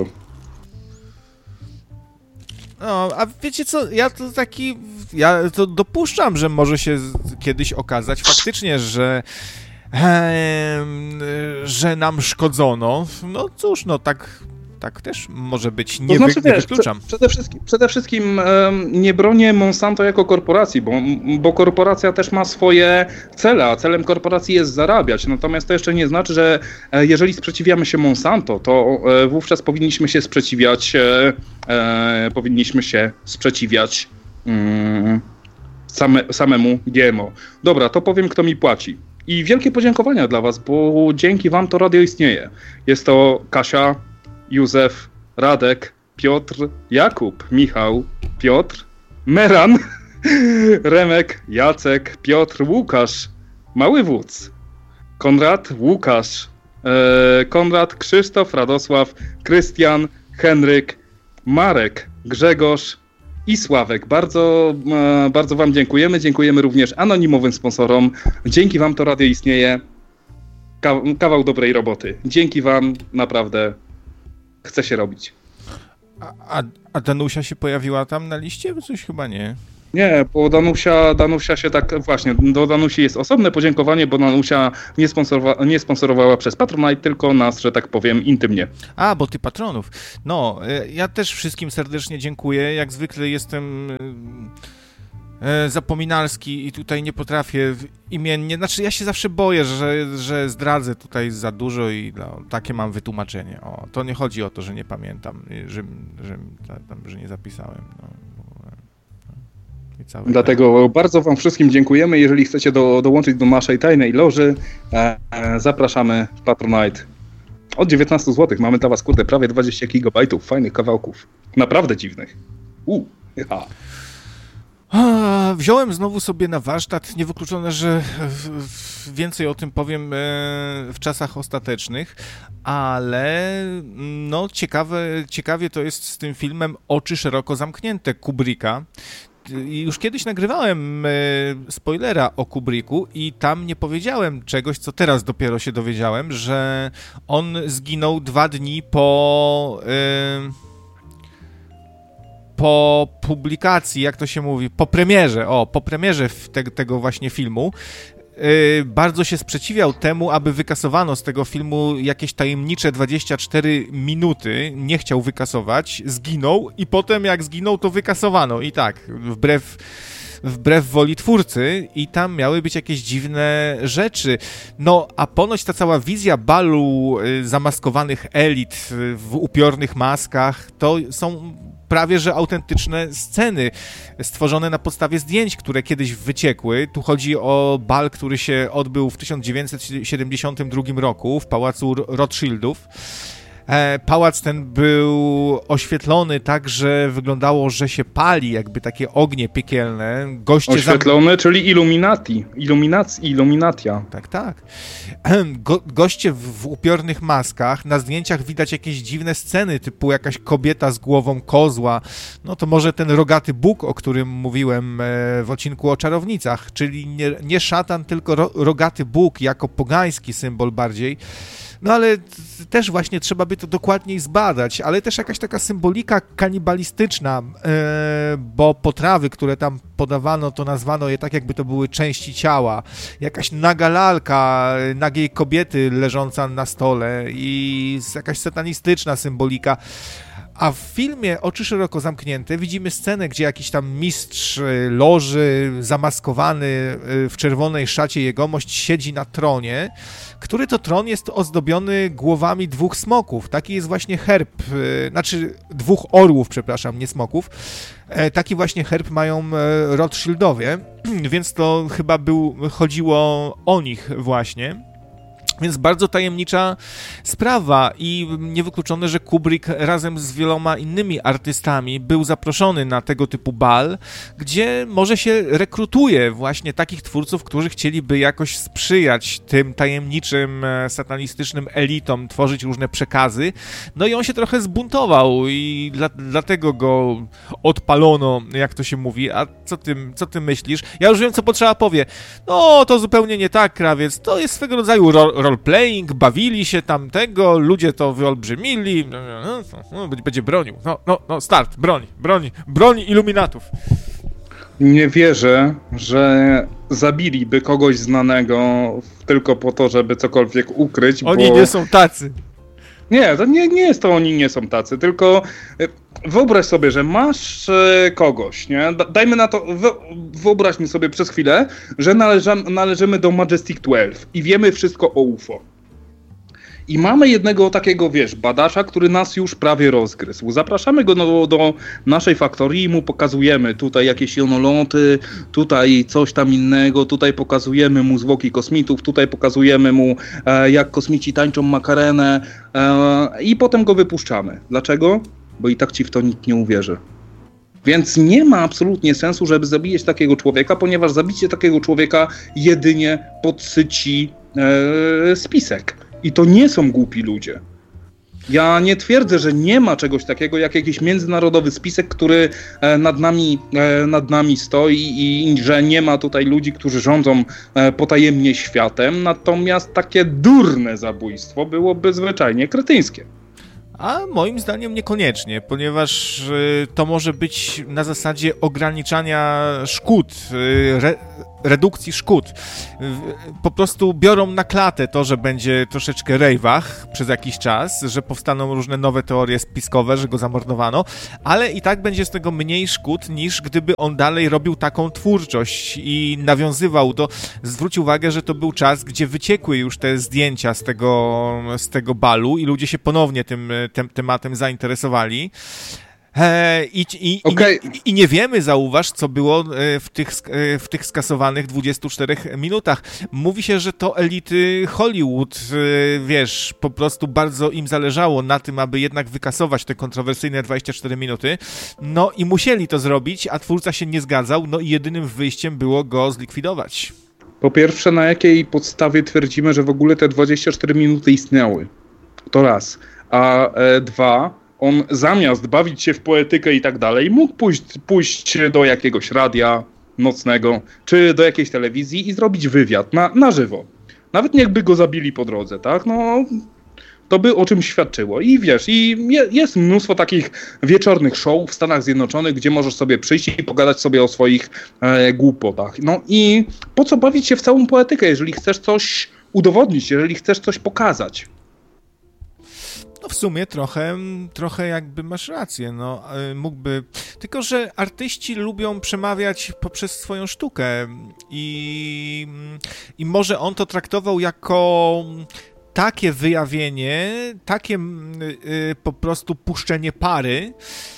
No, a wiecie co, ja to taki, ja to dopuszczam, że może się kiedyś okazać faktycznie, że Ehm, że nam szkodzono. No cóż, no tak, tak też może być. Nie, to znaczy, wy, nie wiesz, wykluczam. Przede wszystkim, przede wszystkim um, nie bronię Monsanto jako korporacji, bo, bo korporacja też ma swoje cele, a celem korporacji jest zarabiać. Natomiast to jeszcze nie znaczy, że e, jeżeli sprzeciwiamy się Monsanto, to e, wówczas powinniśmy się sprzeciwiać e, e, powinniśmy się sprzeciwiać mm, same, samemu G M O. Dobra, to powiem, kto mi płaci. I wielkie podziękowania dla was, bo dzięki wam to radio istnieje. Jest to Kasia, Józef, Radek, Piotr, Jakub, Michał, Piotr, Meran, Remek, Jacek, Piotr, Łukasz, Mały Wódz, Konrad, Łukasz, e, Konrad, Krzysztof, Radosław, Krystian, Henryk, Marek, Grzegorz, i Sławek. Bardzo, bardzo wam dziękujemy. Dziękujemy również anonimowym sponsorom. Dzięki wam to radio istnieje. Ka- kawał dobrej roboty. Dzięki wam naprawdę chce się robić. A, a Danusia się pojawiła tam na liście? Bo coś chyba nie. Nie, bo Danusia, Danusia się tak, właśnie, do Danusi jest osobne podziękowanie, bo Danusia nie, sponsorowa, nie sponsorowała przez Patronite, tylko nas, że tak powiem, intymnie. A, bo ty patronów. No, ja też wszystkim serdecznie dziękuję. Jak zwykle jestem e, zapominalski i tutaj nie potrafię imiennie, znaczy ja się zawsze boję, że, że zdradzę tutaj za dużo i no, takie mam wytłumaczenie. O, to nie chodzi o to, że nie pamiętam, że, że, tam, że nie zapisałem, no. Dlatego tak. Bardzo wam wszystkim dziękujemy. Jeżeli chcecie do, dołączyć do naszej tajnej loży, e, e, zapraszamy w Patronite. Od dziewiętnaście złotych mamy dla was, kurde, prawie dwadzieścia gigabajtów fajnych kawałków. Naprawdę dziwnych. U, ja. Wziąłem znowu sobie na warsztat, niewykluczone, że więcej o tym powiem w czasach ostatecznych, ale no ciekawe, ciekawie to jest z tym filmem Oczy szeroko zamknięte Kubricka. Już kiedyś nagrywałem spoilera o Kubricku i tam nie powiedziałem czegoś, co teraz dopiero się dowiedziałem, że on zginął dwa dni po... po publikacji, jak to się mówi, po premierze, o, po premierze te, tego właśnie filmu, yy, bardzo się sprzeciwiał temu, aby wykasowano z tego filmu jakieś tajemnicze dwadzieścia cztery minuty, nie chciał wykasować, zginął i potem jak zginął, to wykasowano i tak, wbrew wbrew woli twórcy i tam miały być jakieś dziwne rzeczy. No, a ponoć ta cała wizja balu y, zamaskowanych elit y, w upiornych maskach, to są prawie że autentyczne sceny stworzone na podstawie zdjęć, które kiedyś wyciekły. Tu chodzi o bal, który się odbył w tysiąc dziewięćset siedemdziesiątym drugim roku w Pałacu Rothschildów. Pałac ten był oświetlony tak, że wyglądało, że się pali, jakby takie ognie piekielne. Goście oświetlony, zam... czyli Illuminati. Illuminac... Illuminatia. Tak, tak. Go, goście w, w upiornych maskach. Na zdjęciach widać jakieś dziwne sceny, typu jakaś kobieta z głową kozła. No to może ten rogaty Bóg, o którym mówiłem w odcinku o czarownicach, czyli nie, nie szatan, tylko ro, rogaty Bóg jako pogański symbol bardziej. No ale też właśnie trzeba by to dokładniej zbadać, ale też jakaś taka symbolika kanibalistyczna, yy, bo potrawy, które tam podawano, to nazwano je tak, jakby to były części ciała. Jakaś naga lalka, nagiej kobiety leżąca na stole i jakaś satanistyczna symbolika. A w filmie Oczy szeroko zamknięte widzimy scenę, gdzie jakiś tam mistrz loży, zamaskowany w czerwonej szacie jegomość, siedzi na tronie, który to tron jest ozdobiony głowami dwóch smoków. Taki jest właśnie herb, znaczy dwóch orłów, przepraszam, nie smoków. Taki właśnie herb mają Rothschildowie, więc to chyba był, chodziło o nich właśnie. Więc bardzo tajemnicza sprawa i niewykluczone, że Kubrick razem z wieloma innymi artystami był zaproszony na tego typu bal, gdzie może się rekrutuje właśnie takich twórców, którzy chcieliby jakoś sprzyjać tym tajemniczym, satanistycznym elitom, tworzyć różne przekazy. No i on się trochę zbuntował i dla, dlatego go odpalono, jak to się mówi. A co ty, co ty myślisz? Ja już wiem, co potrzeba powie. No, to zupełnie nie tak, krawiec. To jest swego rodzaju ro- roleplaying, bawili się tamtego, ludzie to wyolbrzymili, no, no, no, będzie bronił. No, no, no, start, broń, broń, broń iluminatów. Nie wierzę, że zabiliby kogoś znanego tylko po to, żeby cokolwiek ukryć. Oni bo... nie są tacy. Nie, to nie, nie jest to oni nie są tacy, tylko wyobraź sobie, że masz kogoś, nie? Dajmy na to, wyobraźmy sobie przez chwilę, że należamy, należymy do Majestic dwanaście i wiemy wszystko o U F O. I mamy jednego takiego, wiesz, badacza, który nas już prawie rozgryzł. Zapraszamy go do, do naszej faktorii i mu pokazujemy tutaj jakieś jonoloty, tutaj coś tam innego, tutaj pokazujemy mu zwłoki kosmitów, tutaj pokazujemy mu, e, jak kosmici tańczą makarenę e, i potem go wypuszczamy. Dlaczego? Bo i tak ci w to nikt nie uwierzy. Więc nie ma absolutnie sensu, żeby zabijać takiego człowieka, ponieważ zabicie takiego człowieka jedynie podsyci e, spisek. I to nie są głupi ludzie. Ja nie twierdzę, że nie ma czegoś takiego jak jakiś międzynarodowy spisek, który nad nami, nad nami stoi i że nie ma tutaj ludzi, którzy rządzą potajemnie światem, natomiast takie durne zabójstwo byłoby zwyczajnie kretyńskie. A moim zdaniem niekoniecznie, ponieważ y, to może być na zasadzie ograniczania szkód, y, re, redukcji szkód. Y, po prostu biorą na klatę to, że będzie troszeczkę rejwach przez jakiś czas, że powstaną różne nowe teorie spiskowe, że go zamordowano, ale i tak będzie z tego mniej szkód, niż gdyby on dalej robił taką twórczość i nawiązywał do... Zwróć uwagę, że to był czas, gdzie wyciekły już te zdjęcia z tego, z tego balu i ludzie się ponownie tym Tem, tematem zainteresowali. E, i, i, okay. i, nie, I nie wiemy, zauważ, co było w tych, w tych skasowanych dwudziestu czterech minutach. Mówi się, że to elity Hollywood, wiesz, po prostu bardzo im zależało na tym, aby jednak wykasować te kontrowersyjne dwadzieścia cztery minuty. No i musieli to zrobić, a twórca się nie zgadzał, no i jedynym wyjściem było go zlikwidować. Po pierwsze, na jakiej podstawie twierdzimy, że w ogóle te dwadzieścia cztery minuty istniały? To raz. A e, dwa, on zamiast bawić się w poetykę i tak dalej, mógł pójść, pójść do jakiegoś radia nocnego, czy do jakiejś telewizji i zrobić wywiad na, na żywo. Nawet jakby go zabili po drodze, tak? No, to by o czym świadczyło. I wiesz, i je, jest mnóstwo takich wieczornych show w Stanach Zjednoczonych, gdzie możesz sobie przyjść i pogadać sobie o swoich e, głupotach. No i po co bawić się w całą poetykę, jeżeli chcesz coś udowodnić, jeżeli chcesz coś pokazać? No w sumie trochę, trochę jakby masz rację, no mógłby... Tylko że artyści lubią przemawiać poprzez swoją sztukę i, i może on to traktował jako takie wyjawienie, takie y, po prostu puszczenie pary,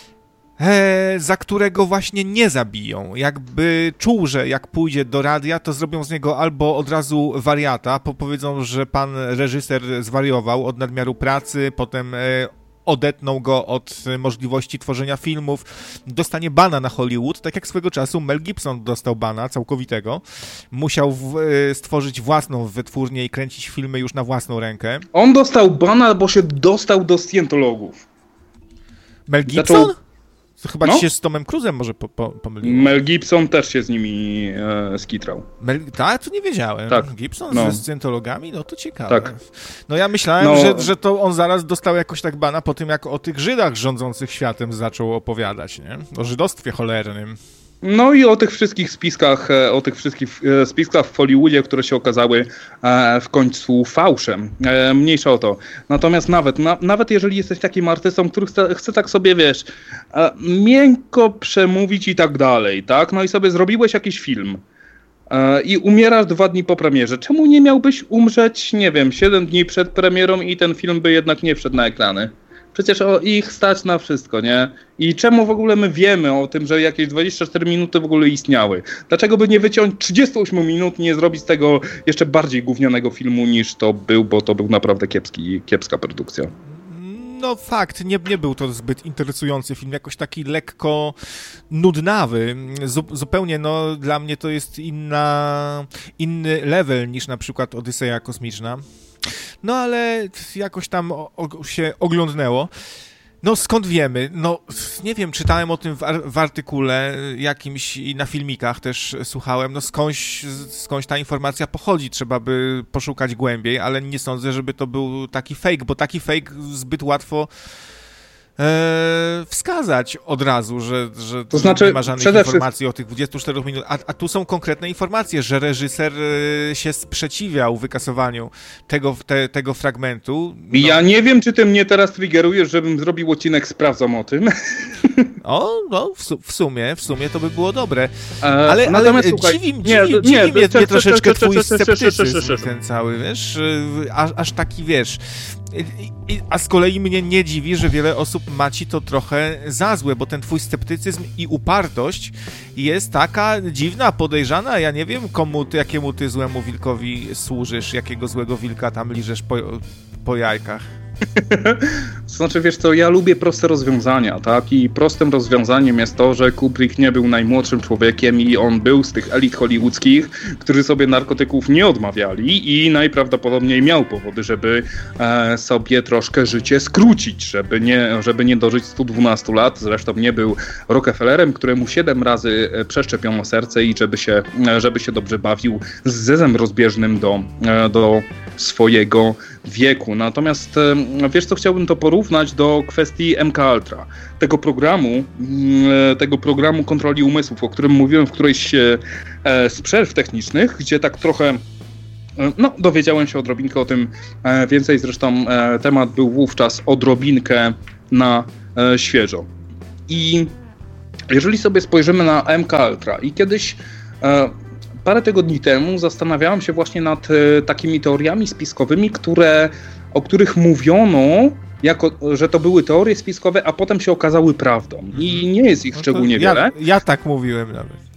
E, za którego właśnie nie zabiją. Jakby czuł, że jak pójdzie do radia, to zrobią z niego albo od razu wariata, po powiedzą, że pan reżyser zwariował od nadmiaru pracy, potem e, odetną go od możliwości tworzenia filmów, dostanie bana na Hollywood, tak jak swego czasu Mel Gibson dostał bana całkowitego. Musiał w, e, stworzyć własną wytwórnię i kręcić filmy już na własną rękę. On dostał bana, bo się dostał do Scientologów. Mel Gibson? Zaczął... To chyba no? ci się z Tomem Cruise'em może po, po, pomyliło. Mel Gibson też się z nimi e, skitrał. Mel... Tak? To nie wiedziałem. Tak. Gibson no. ze Scientologami? No to ciekawe. Tak. No ja myślałem, no. że, że to on zaraz dostał jakoś tak bana po tym, jak o tych Żydach rządzących światem zaczął opowiadać, nie? O żydostwie cholernym. No i o tych wszystkich spiskach, o tych wszystkich spiskach w Hollywoodzie, które się okazały w końcu fałszem. Mniejsza o to. Natomiast nawet, na, nawet jeżeli jesteś takim artystą, który chce, chce tak sobie, wiesz, miękko przemówić i tak dalej, tak? No i sobie zrobiłeś jakiś film i umierasz dwa dni po premierze. Czemu nie miałbyś umrzeć, nie wiem, siedem dni przed premierą i ten film by jednak nie wszedł na ekrany? Przecież o ich stać na wszystko, nie? I czemu w ogóle my wiemy o tym, że jakieś dwadzieścia cztery minuty w ogóle istniały? Dlaczego by nie wyciąć trzydzieści osiem minut, nie zrobić z tego jeszcze bardziej gównianego filmu niż to był, bo to był naprawdę kiepski, kiepska produkcja. No fakt, nie, nie był to zbyt interesujący film, jakoś taki lekko nudnawy, Zu, zupełnie, no dla mnie to jest inna, inny level niż na przykład Odyseja Kosmiczna. No ale jakoś tam o, o, się oglądnęło. No skąd wiemy? No nie wiem, czytałem o tym w, w artykule jakimś i na filmikach też słuchałem. No skądś, skądś ta informacja pochodzi, trzeba by poszukać głębiej, ale nie sądzę, żeby to był taki fake, bo taki fake zbyt łatwo e, wskazać od razu, że, że to znaczy, nie ma żadnych informacji o tych dwudziestu czterech minut, a, a tu są konkretne informacje, że reżyser e, się sprzeciwiał wykasowaniu tego, te, tego fragmentu. No. Ja nie wiem, czy ty mnie teraz triggerujesz, żebym zrobił odcinek Sprawdzam o tym. O, no w, su- w sumie, w sumie to by było dobre. E, ale ale słuchaj, dziwi, dziwi, nie, dziwi nie, mnie, mnie troszeczkę twój sceptycyzm ten cały, wiesz, aż, aż taki, wiesz. A z kolei mnie nie dziwi, że wiele osób maci to trochę za złe, bo ten twój sceptycyzm i upartość jest taka dziwna, podejrzana. Ja nie wiem, komu, jakiemu ty złemu wilkowi służysz, jakiego złego wilka tam liżesz po, po jajkach. Znaczy, wiesz co, ja lubię proste rozwiązania, tak? I prostym rozwiązaniem jest to, że Kubrick nie był najmłodszym człowiekiem i on był z tych elit hollywoodzkich, którzy sobie narkotyków nie odmawiali i najprawdopodobniej miał powody, żeby e, sobie troszkę życie skrócić, żeby nie, żeby nie dożyć stu dwunastu lat. Zresztą nie był Rockefellerem, któremu siedem razy przeszczepiono serce i żeby się, żeby się dobrze bawił z zezem rozbieżnym do, do swojego wieku. Natomiast wiesz co, chciałbym to porównać do kwestii M K Ultra. Tego programu, tego programu kontroli umysłów, o którym mówiłem w którejś z przerw technicznych, gdzie tak trochę no, dowiedziałem się odrobinkę o tym więcej. Zresztą temat był wówczas odrobinkę na świeżo. I jeżeli sobie spojrzymy na M K Ultra i kiedyś parę tygodni temu zastanawiałem się właśnie nad e, takimi teoriami spiskowymi, które, o których mówiono, jako, że to były teorie spiskowe, a potem się okazały prawdą. I nie jest ich no szczególnie ja, wiele. Ja tak mówiłem nawet.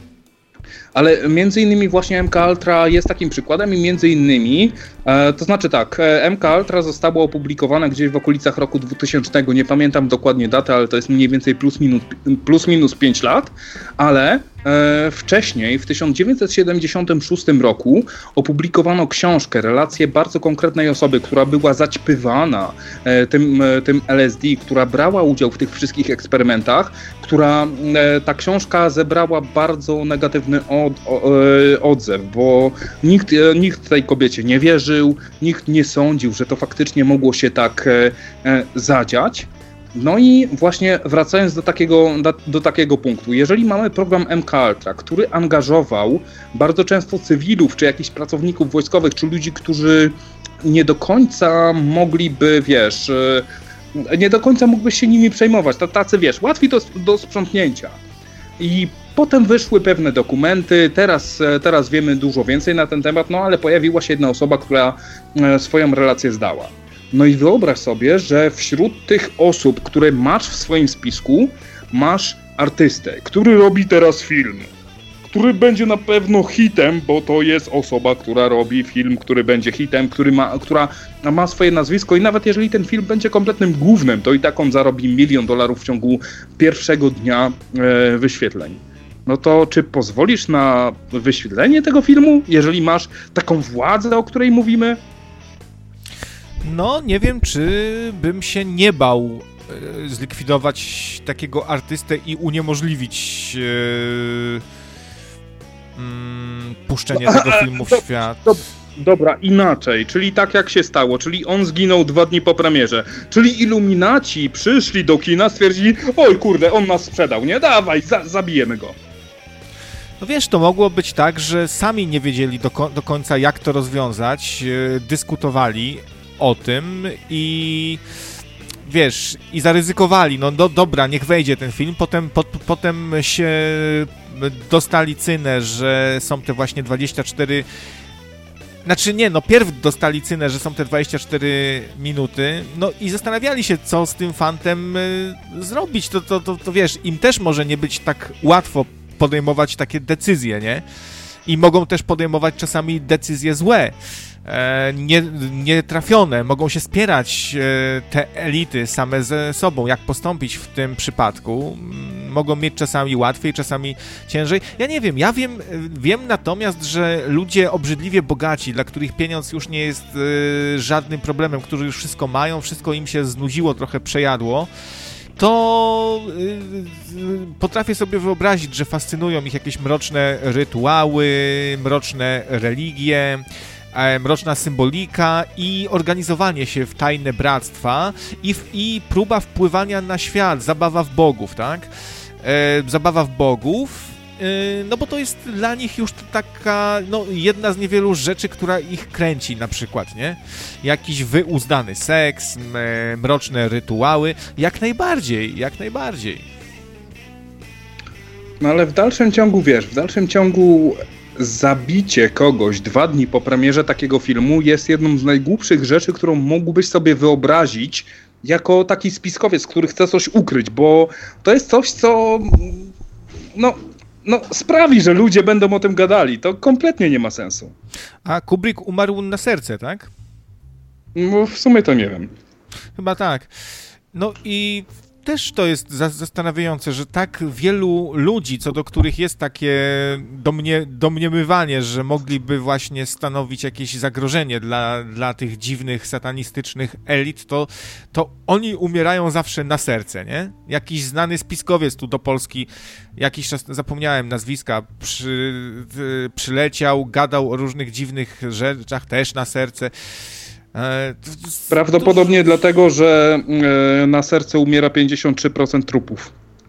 Ale między innymi właśnie M K Ultra jest takim przykładem i między innymi, e, to znaczy tak, M K Ultra zostało opublikowane gdzieś w okolicach roku dwutysięcznego, nie pamiętam dokładnie daty, ale to jest mniej więcej plus minus, plus minus pięć lat, ale e, wcześniej, w tysiąc dziewięćset siedemdziesiątym szóstym roku opublikowano książkę, relację bardzo konkretnej osoby, która była zaćpywana e, tym, e, tym L S D, która brała udział w tych wszystkich eksperymentach, która e, ta książka zebrała bardzo negatywny od, o, e, odzew, bo nikt, e, nikt tej kobiecie nie wierzył, nikt nie sądził, że to faktycznie mogło się tak e, e, zadziać. No i właśnie wracając do takiego, do, do takiego punktu, jeżeli mamy program M K Ultra, który angażował bardzo często cywilów, czy jakichś pracowników wojskowych, czy ludzi, którzy nie do końca mogliby, wiesz, nie do końca mógłbyś się nimi przejmować, tacy, wiesz, łatwi do, do sprzątnięcia. I potem wyszły pewne dokumenty, teraz, teraz wiemy dużo więcej na ten temat, no ale pojawiła się jedna osoba, która swoją relację zdała. No i wyobraź sobie, że wśród tych osób, które masz w swoim spisku, masz artystę, który robi teraz film, który będzie na pewno hitem, bo to jest osoba, która robi film, który będzie hitem, który ma, która ma swoje nazwisko i nawet jeżeli ten film będzie kompletnym gównem, to i tak on zarobi milion dolarów w ciągu pierwszego dnia e, wyświetleń. No to czy pozwolisz na wyświetlenie tego filmu, jeżeli masz taką władzę, o której mówimy? No, nie wiem, czy bym się nie bał e, zlikwidować takiego artystę i uniemożliwić e, mm, puszczenie tego filmu w świat. Dobra, inaczej, czyli tak jak się stało, czyli on zginął dwa dni po premierze, czyli iluminaci przyszli do kina, stwierdzili, oj kurde, on nas sprzedał, nie? Dawaj, za, zabijemy go. No wiesz, to mogło być tak, że sami nie wiedzieli do, ko- do końca, jak to rozwiązać, e, dyskutowali o tym i wiesz, i zaryzykowali, no do, dobra, niech wejdzie ten film, potem, po, potem się dostali cynę, że są te właśnie dwadzieścia cztery, znaczy nie, no pierw dostali cynę, że są te dwadzieścia cztery minuty, no i zastanawiali się, co z tym fantem y, zrobić, to, to, to, to wiesz, im też może nie być tak łatwo podejmować takie decyzje, nie? I mogą też podejmować czasami decyzje złe, e, nie, nietrafione, mogą się spierać e, te elity same ze sobą, jak postąpić w tym przypadku. Mogą mieć czasami łatwiej, czasami ciężej. Ja nie wiem, ja wiem, wiem natomiast, że ludzie obrzydliwie bogaci, dla których pieniądz już nie jest e, żadnym problemem, którzy już wszystko mają, wszystko im się znudziło, trochę przejadło, to yy, potrafię sobie wyobrazić, że fascynują ich jakieś mroczne rytuały, mroczne religie, e, mroczna symbolika i organizowanie się w tajne bractwa i, w, i próba wpływania na świat, zabawa w bogów, tak? E, zabawa w bogów, no bo to jest dla nich już taka, no jedna z niewielu rzeczy, która ich kręci na przykład, nie? Jakiś wyuzdany seks, mroczne rytuały, jak najbardziej, jak najbardziej. No ale w dalszym ciągu, wiesz, w dalszym ciągu zabicie kogoś dwa dni po premierze takiego filmu jest jedną z najgłupszych rzeczy, którą mógłbyś sobie wyobrazić jako taki spiskowiec, który chce coś ukryć, bo to jest coś, co no... No, sprawi, że ludzie będą o tym gadali. To kompletnie nie ma sensu. A Kubrick umarł na serce, tak? No, w sumie to nie wiem. Chyba tak. No i też to jest zastanawiające, że tak wielu ludzi, co do których jest takie domnie, domniemywanie, że mogliby właśnie stanowić jakieś zagrożenie dla, dla tych dziwnych, satanistycznych elit, to, to oni umierają zawsze na serce, nie? Jakiś znany spiskowiec tu do Polski, jakiś czas, zapomniałem nazwiska, przy, przyleciał, gadał o różnych dziwnych rzeczach, też na serce. Prawdopodobnie to... dlatego, że na serce umiera pięćdziesiąt trzy procent trupów.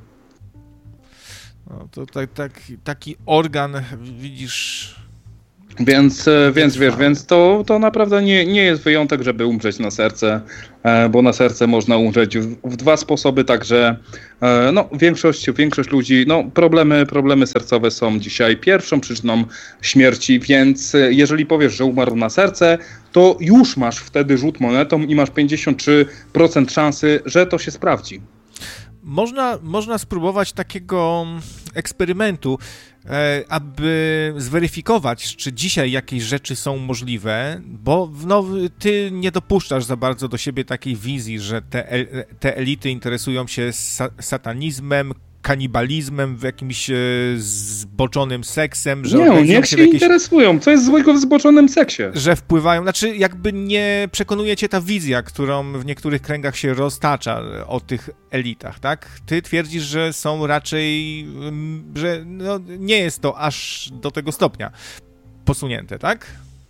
No to tak, tak, taki organ, widzisz... Więc, więc wiesz, więc to, to naprawdę nie, nie jest wyjątek, żeby umrzeć na serce, bo na serce można umrzeć w, w dwa sposoby, także no, większość, większość ludzi, no problemy, problemy sercowe są dzisiaj pierwszą przyczyną śmierci, więc jeżeli powiesz, że umarł na serce, to już masz wtedy rzut monetą i masz pięćdziesiąt trzy procent szansy, że to się sprawdzi. Można, można spróbować takiego eksperymentu, e, aby zweryfikować, czy dzisiaj jakieś rzeczy są możliwe, bo no, ty nie dopuszczasz za bardzo do siebie takiej wizji, że te, te elity interesują się sa- satanizmem, kanibalizmem, w jakimś e, zboczonym seksem. Że nie, niech się, się jakieś, interesują. Co jest złego w zboczonym seksie? Że wpływają, znaczy jakby nie przekonuje cię ta wizja, którą w niektórych kręgach się roztacza o tych elitach, tak? Ty twierdzisz, że są raczej, że no, nie jest to aż do tego stopnia posunięte, tak?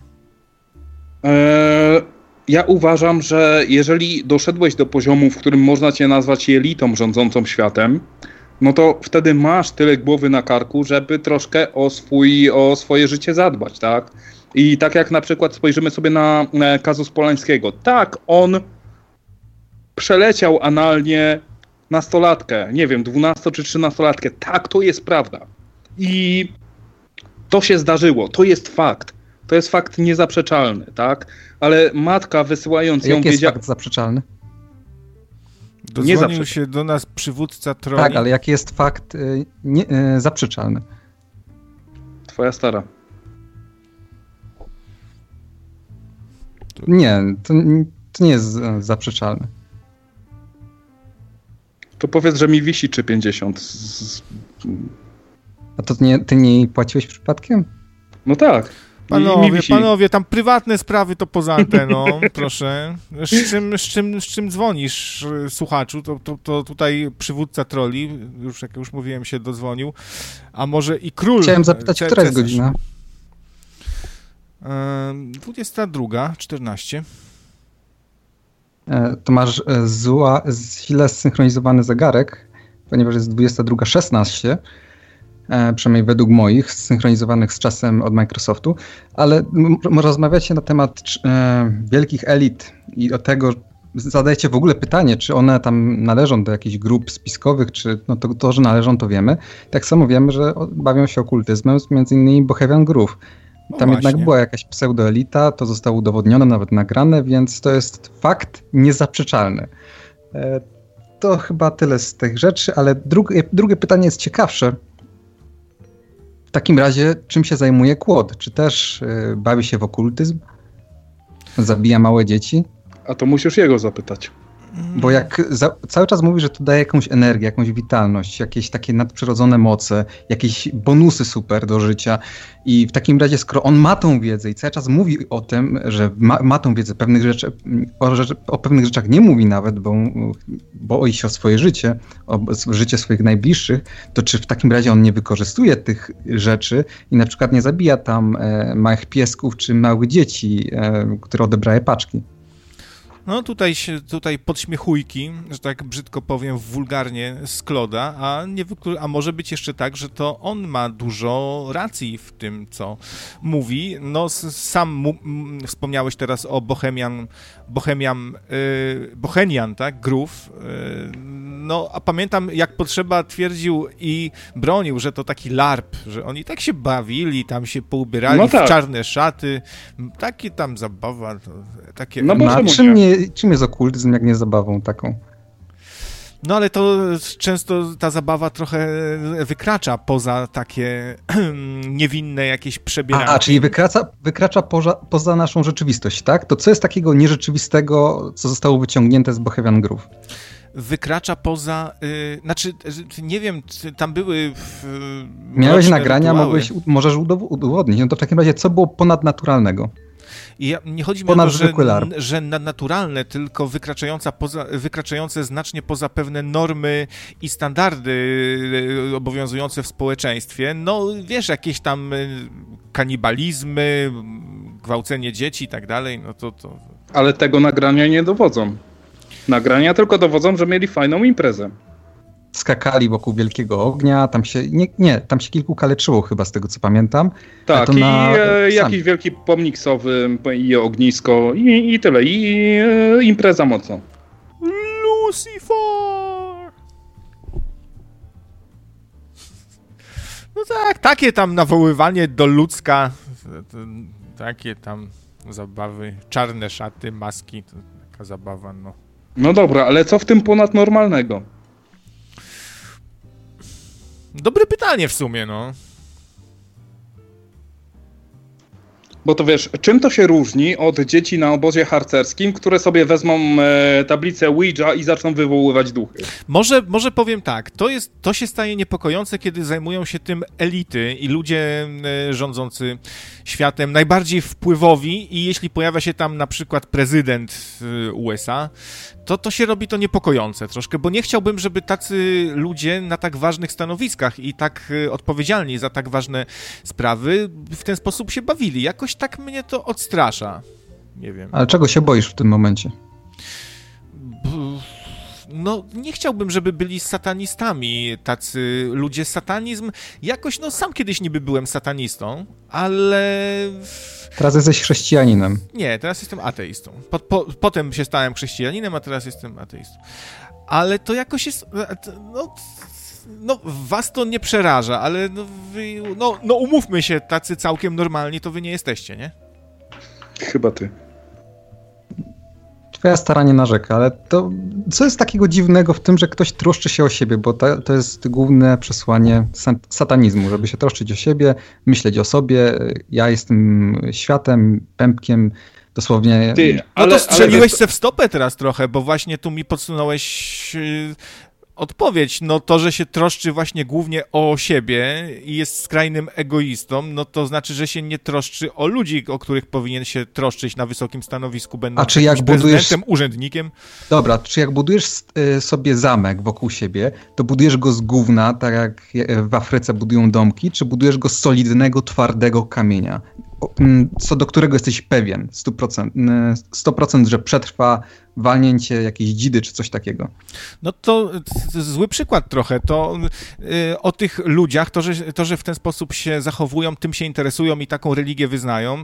Eee, ja uważam, że jeżeli doszedłeś do poziomu, w którym można cię nazwać elitą rządzącą światem, no to wtedy masz tyle głowy na karku, żeby troszkę o, swój, o swoje życie zadbać, tak? I tak jak na przykład spojrzymy sobie na, na kazus Polańskiego. Tak, on przeleciał analnie nastolatkę, nie wiem, dwunasto czy trzynastolatkę. Tak, to jest prawda. I to się zdarzyło, to jest fakt. To jest fakt niezaprzeczalny, tak? Ale matka wysyłając ją... Jaki jest wiedzia... fakt zaprzeczalny? Dozwonił się do nas przywódca troli. Tak, ale jaki jest fakt y, nie, y, zaprzeczalny? Twoja stara. Nie, to, to nie jest zaprzeczalne. To powiedz, że mi wisi trzy pięćdziesiąt. A to nie, ty nie płaciłeś przypadkiem? No tak. Panowie, panowie, tam prywatne sprawy to poza anteną, proszę. Z czym, z, czym, z czym dzwonisz, słuchaczu? To, to, to tutaj przywódca troli, już jak już mówiłem, się dodzwonił. A może i król... Chciałem zapytać, która jest godzina? dwudziesta druga czternaście. To masz zła, źle zsynchronizowany zegarek, ponieważ jest dwudziesta druga szesnaście. Przynajmniej według moich, zsynchronizowanych z czasem od Microsoftu, ale m- rozmawiacie na temat e, wielkich elit i o tego, zadajcie w ogóle pytanie, czy one tam należą do jakichś grup spiskowych, czy no to, to, że należą, to wiemy. Tak samo wiemy, że bawią się okultyzmem, między innymi Bohemian Grove. Tam no jednak była jakaś pseudoelita, to zostało udowodnione, nawet nagrane, więc to jest fakt niezaprzeczalny. E, to chyba tyle z tych rzeczy, ale drugie, drugie pytanie jest ciekawsze. W takim razie, czym się zajmuje Kłod? Czy też y, bawi się w okultyzm? Zabija małe dzieci? A to musisz jego zapytać. Bo jak za, cały czas mówi, że to daje jakąś energię, jakąś witalność, jakieś takie nadprzyrodzone moce, jakieś bonusy super do życia i w takim razie, skoro on ma tą wiedzę i cały czas mówi o tym, że ma, ma tą wiedzę, pewnych rzeczy, o, rzeczy, o pewnych rzeczach nie mówi nawet, bo boi się o swoje życie, o życie swoich najbliższych, to czy w takim razie on nie wykorzystuje tych rzeczy i na przykład nie zabija tam e, małych piesków czy małych dzieci, e, które odebrały paczki? No tutaj się, tutaj podśmiechujki, że tak brzydko powiem, wulgarnie z Kloda, a, nie, a może być jeszcze tak, że to on ma dużo racji w tym, co mówi. No sam mu, m, wspomniałeś teraz o Bohemian, Bohemian, yy, Bohemian, tak, Grove. Yy, no a pamiętam, jak potrzeba twierdził i bronił, że to taki larp, że oni tak się bawili, tam się poubierali no tak. w czarne szaty, takie tam zabawa, to, takie... No bo czym, nie, czym jest okultyzm, jak nie zabawą taką? No ale to często ta zabawa trochę wykracza poza takie niewinne jakieś przebieranie. A, czyli wykracza, wykracza poza, poza naszą rzeczywistość, tak? To co jest takiego nierzeczywistego, co zostało wyciągnięte z Bohemian Groove? Wykracza poza, yy, znaczy, nie wiem, tam były... Yy, Miałeś nagrania, mogłeś, możesz udowodnić. No to w takim razie, co było ponadnaturalnego? I ja, nie chodzi mi o to, że, że nadnaturalne, tylko wykraczająca poza, wykraczające znacznie poza pewne normy i standardy obowiązujące w społeczeństwie. No wiesz, jakieś tam kanibalizmy, gwałcenie dzieci i tak dalej, no to, to... Ale tego nagrania nie dowodzą. Nagrania tylko dowodzą, że mieli fajną imprezę. Skakali wokół wielkiego ognia, tam się, nie, nie, tam się kilku kaleczyło chyba z tego co pamiętam. Tak, to i na... e, jakiś wielki pomnik sowy i ognisko i, i tyle, i e, impreza mocno. Lucifer! No tak, takie tam nawoływanie do ludzka, takie tam zabawy, czarne szaty, maski, to taka zabawa, no. No dobra, ale co w tym ponadnormalnego? Dobre pytanie w sumie, no. Bo to wiesz, czym to się różni od dzieci na obozie harcerskim, które sobie wezmą e, tablicę Ouija i zaczną wywoływać duchy? Może, może powiem tak, to, jest, to się staje niepokojące, kiedy zajmują się tym elity i ludzie e, rządzący światem, najbardziej wpływowi i jeśli pojawia się tam na przykład prezydent e, U S A, to to się robi to niepokojące troszkę, bo nie chciałbym, żeby tacy ludzie na tak ważnych stanowiskach i tak e, odpowiedzialni za tak ważne sprawy w ten sposób się bawili. Jakoś tak mnie to odstrasza. Nie wiem. Ale czego się boisz w tym momencie? No, nie chciałbym, żeby byli satanistami tacy ludzie. Satanizm, jakoś, no sam kiedyś niby byłem satanistą, ale... Teraz jesteś chrześcijaninem. Nie, teraz jestem ateistą. Po, po, potem się stałem chrześcijaninem, a teraz jestem ateistą. Ale to jakoś jest... No, no was to nie przeraża, ale no, wy, no, no umówmy się, tacy całkiem normalni to wy nie jesteście, nie? Chyba ty. Twoja stara nie narzeka, ale to co jest takiego dziwnego w tym, że ktoś troszczy się o siebie, bo to, to jest główne przesłanie satanizmu, żeby się troszczyć o siebie, myśleć o sobie, ja jestem światem, pępkiem, dosłownie... Ty, ale, no to strzeliłeś ale... se w stopę teraz trochę, bo właśnie tu mi podsunąłeś... Yy... Odpowiedź, no to, że się troszczy właśnie głównie o siebie i jest skrajnym egoistą, no to znaczy, że się nie troszczy o ludzi, o których powinien się troszczyć na wysokim stanowisku, będąc A czy jak budujesz... urzędnikiem. Dobra, czy jak budujesz sobie zamek wokół siebie, to budujesz go z gówna, tak jak w Afryce budują domki, czy budujesz go z solidnego, twardego kamienia, co do którego jesteś pewien, sto procent, sto procent, że przetrwa walnięcie jakiejś dzidy czy coś takiego. No to, to zły przykład trochę. To y, o tych ludziach, to że, to, że w ten sposób się zachowują, tym się interesują i taką religię wyznają,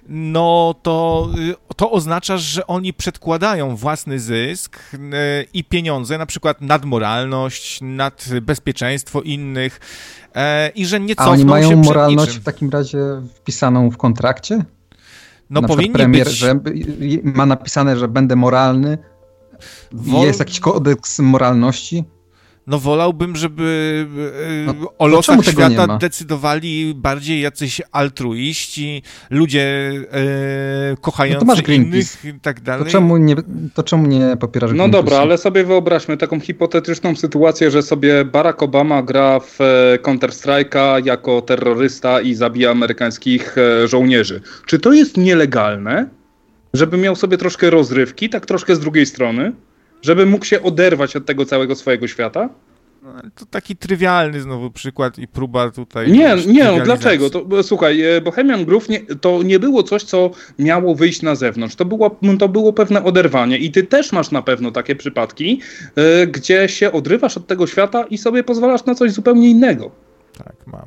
no to, y, to oznacza, że oni przedkładają własny zysk y, i pieniądze, na przykład nad moralność, nad bezpieczeństwo innych y, i że nie cofną się przed niczym. A oni mają moralność w takim razie wpisaną w kontrakcie? No na powinni premier, być... że ma napisane, że będę moralny. Wol... Jest jakiś kodeks moralności? No wolałbym, żeby no, o losach świata decydowali bardziej jacyś altruiści, ludzie e, kochający no to innych i tak dalej. To czemu nie, to czemu nie popierasz No dobra, ale sobie wyobraźmy taką hipotetyczną sytuację, że sobie Barack Obama gra w Counter-Strike'a jako terrorysta i zabija amerykańskich żołnierzy. Czy to jest nielegalne? Żeby miał sobie troszkę rozrywki, tak troszkę z drugiej strony? Żeby mógł się oderwać od tego całego swojego świata? No, to taki trywialny znowu przykład i próba tutaj... Nie, nie, no dlaczego? To, słuchaj, Bohemian Groove nie, to nie było coś, co miało wyjść na zewnątrz. To było, to było pewne oderwanie i ty też masz na pewno takie przypadki, yy, gdzie się odrywasz od tego świata i sobie pozwalasz na coś zupełnie innego. Tak, mam.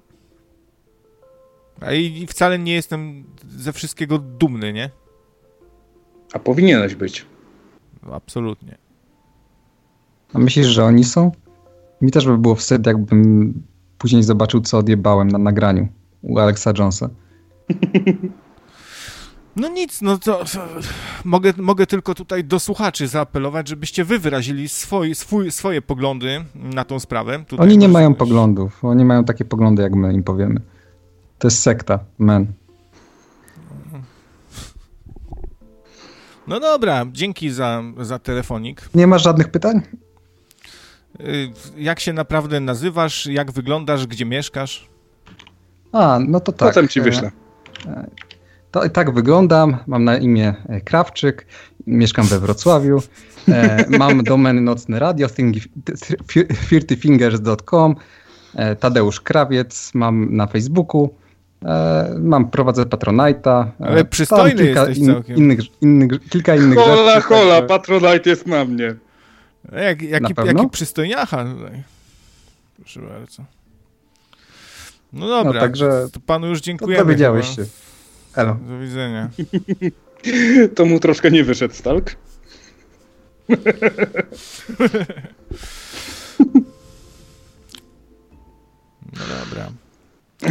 A i wcale nie jestem ze wszystkiego dumny, nie? A powinieneś być. No, absolutnie. A myślisz, że oni są? Mi też by było wstyd, jakbym później zobaczył, co odjebałem na nagraniu u Alexa Jonesa. No nic, no to, to mogę, mogę tylko tutaj do słuchaczy zaapelować, żebyście wy wyrazili swoi, swój, swoje poglądy na tą sprawę. Tutaj oni nie mają być... poglądów, oni mają takie poglądy, jak my im powiemy. To jest sekta, man. No dobra, dzięki za, za telefonik. Nie masz żadnych pytań? Jak się naprawdę nazywasz, jak wyglądasz, gdzie mieszkasz? A, no to tak. Potem ci wyślę. To i tak wyglądam, mam na imię Krawczyk, mieszkam we Wrocławiu, mam domeny nocne radio, thirty fingers dot com, Tadeusz Krawiec, mam na Facebooku, mam, prowadzę Patronite'a. Ale przystojny jesteś in, całkiem. Innych, innych, kilka innych hola, rzeczy. Hola, hola, Patronite jest na mnie. Jak, jaki, jaki przystojniacha tutaj. Proszę bardzo. No dobra, no, także to panu już dziękujemy. To dowiedziałeś się. Elo. Do widzenia. To mu troszkę nie wyszedł stalk. No dobra.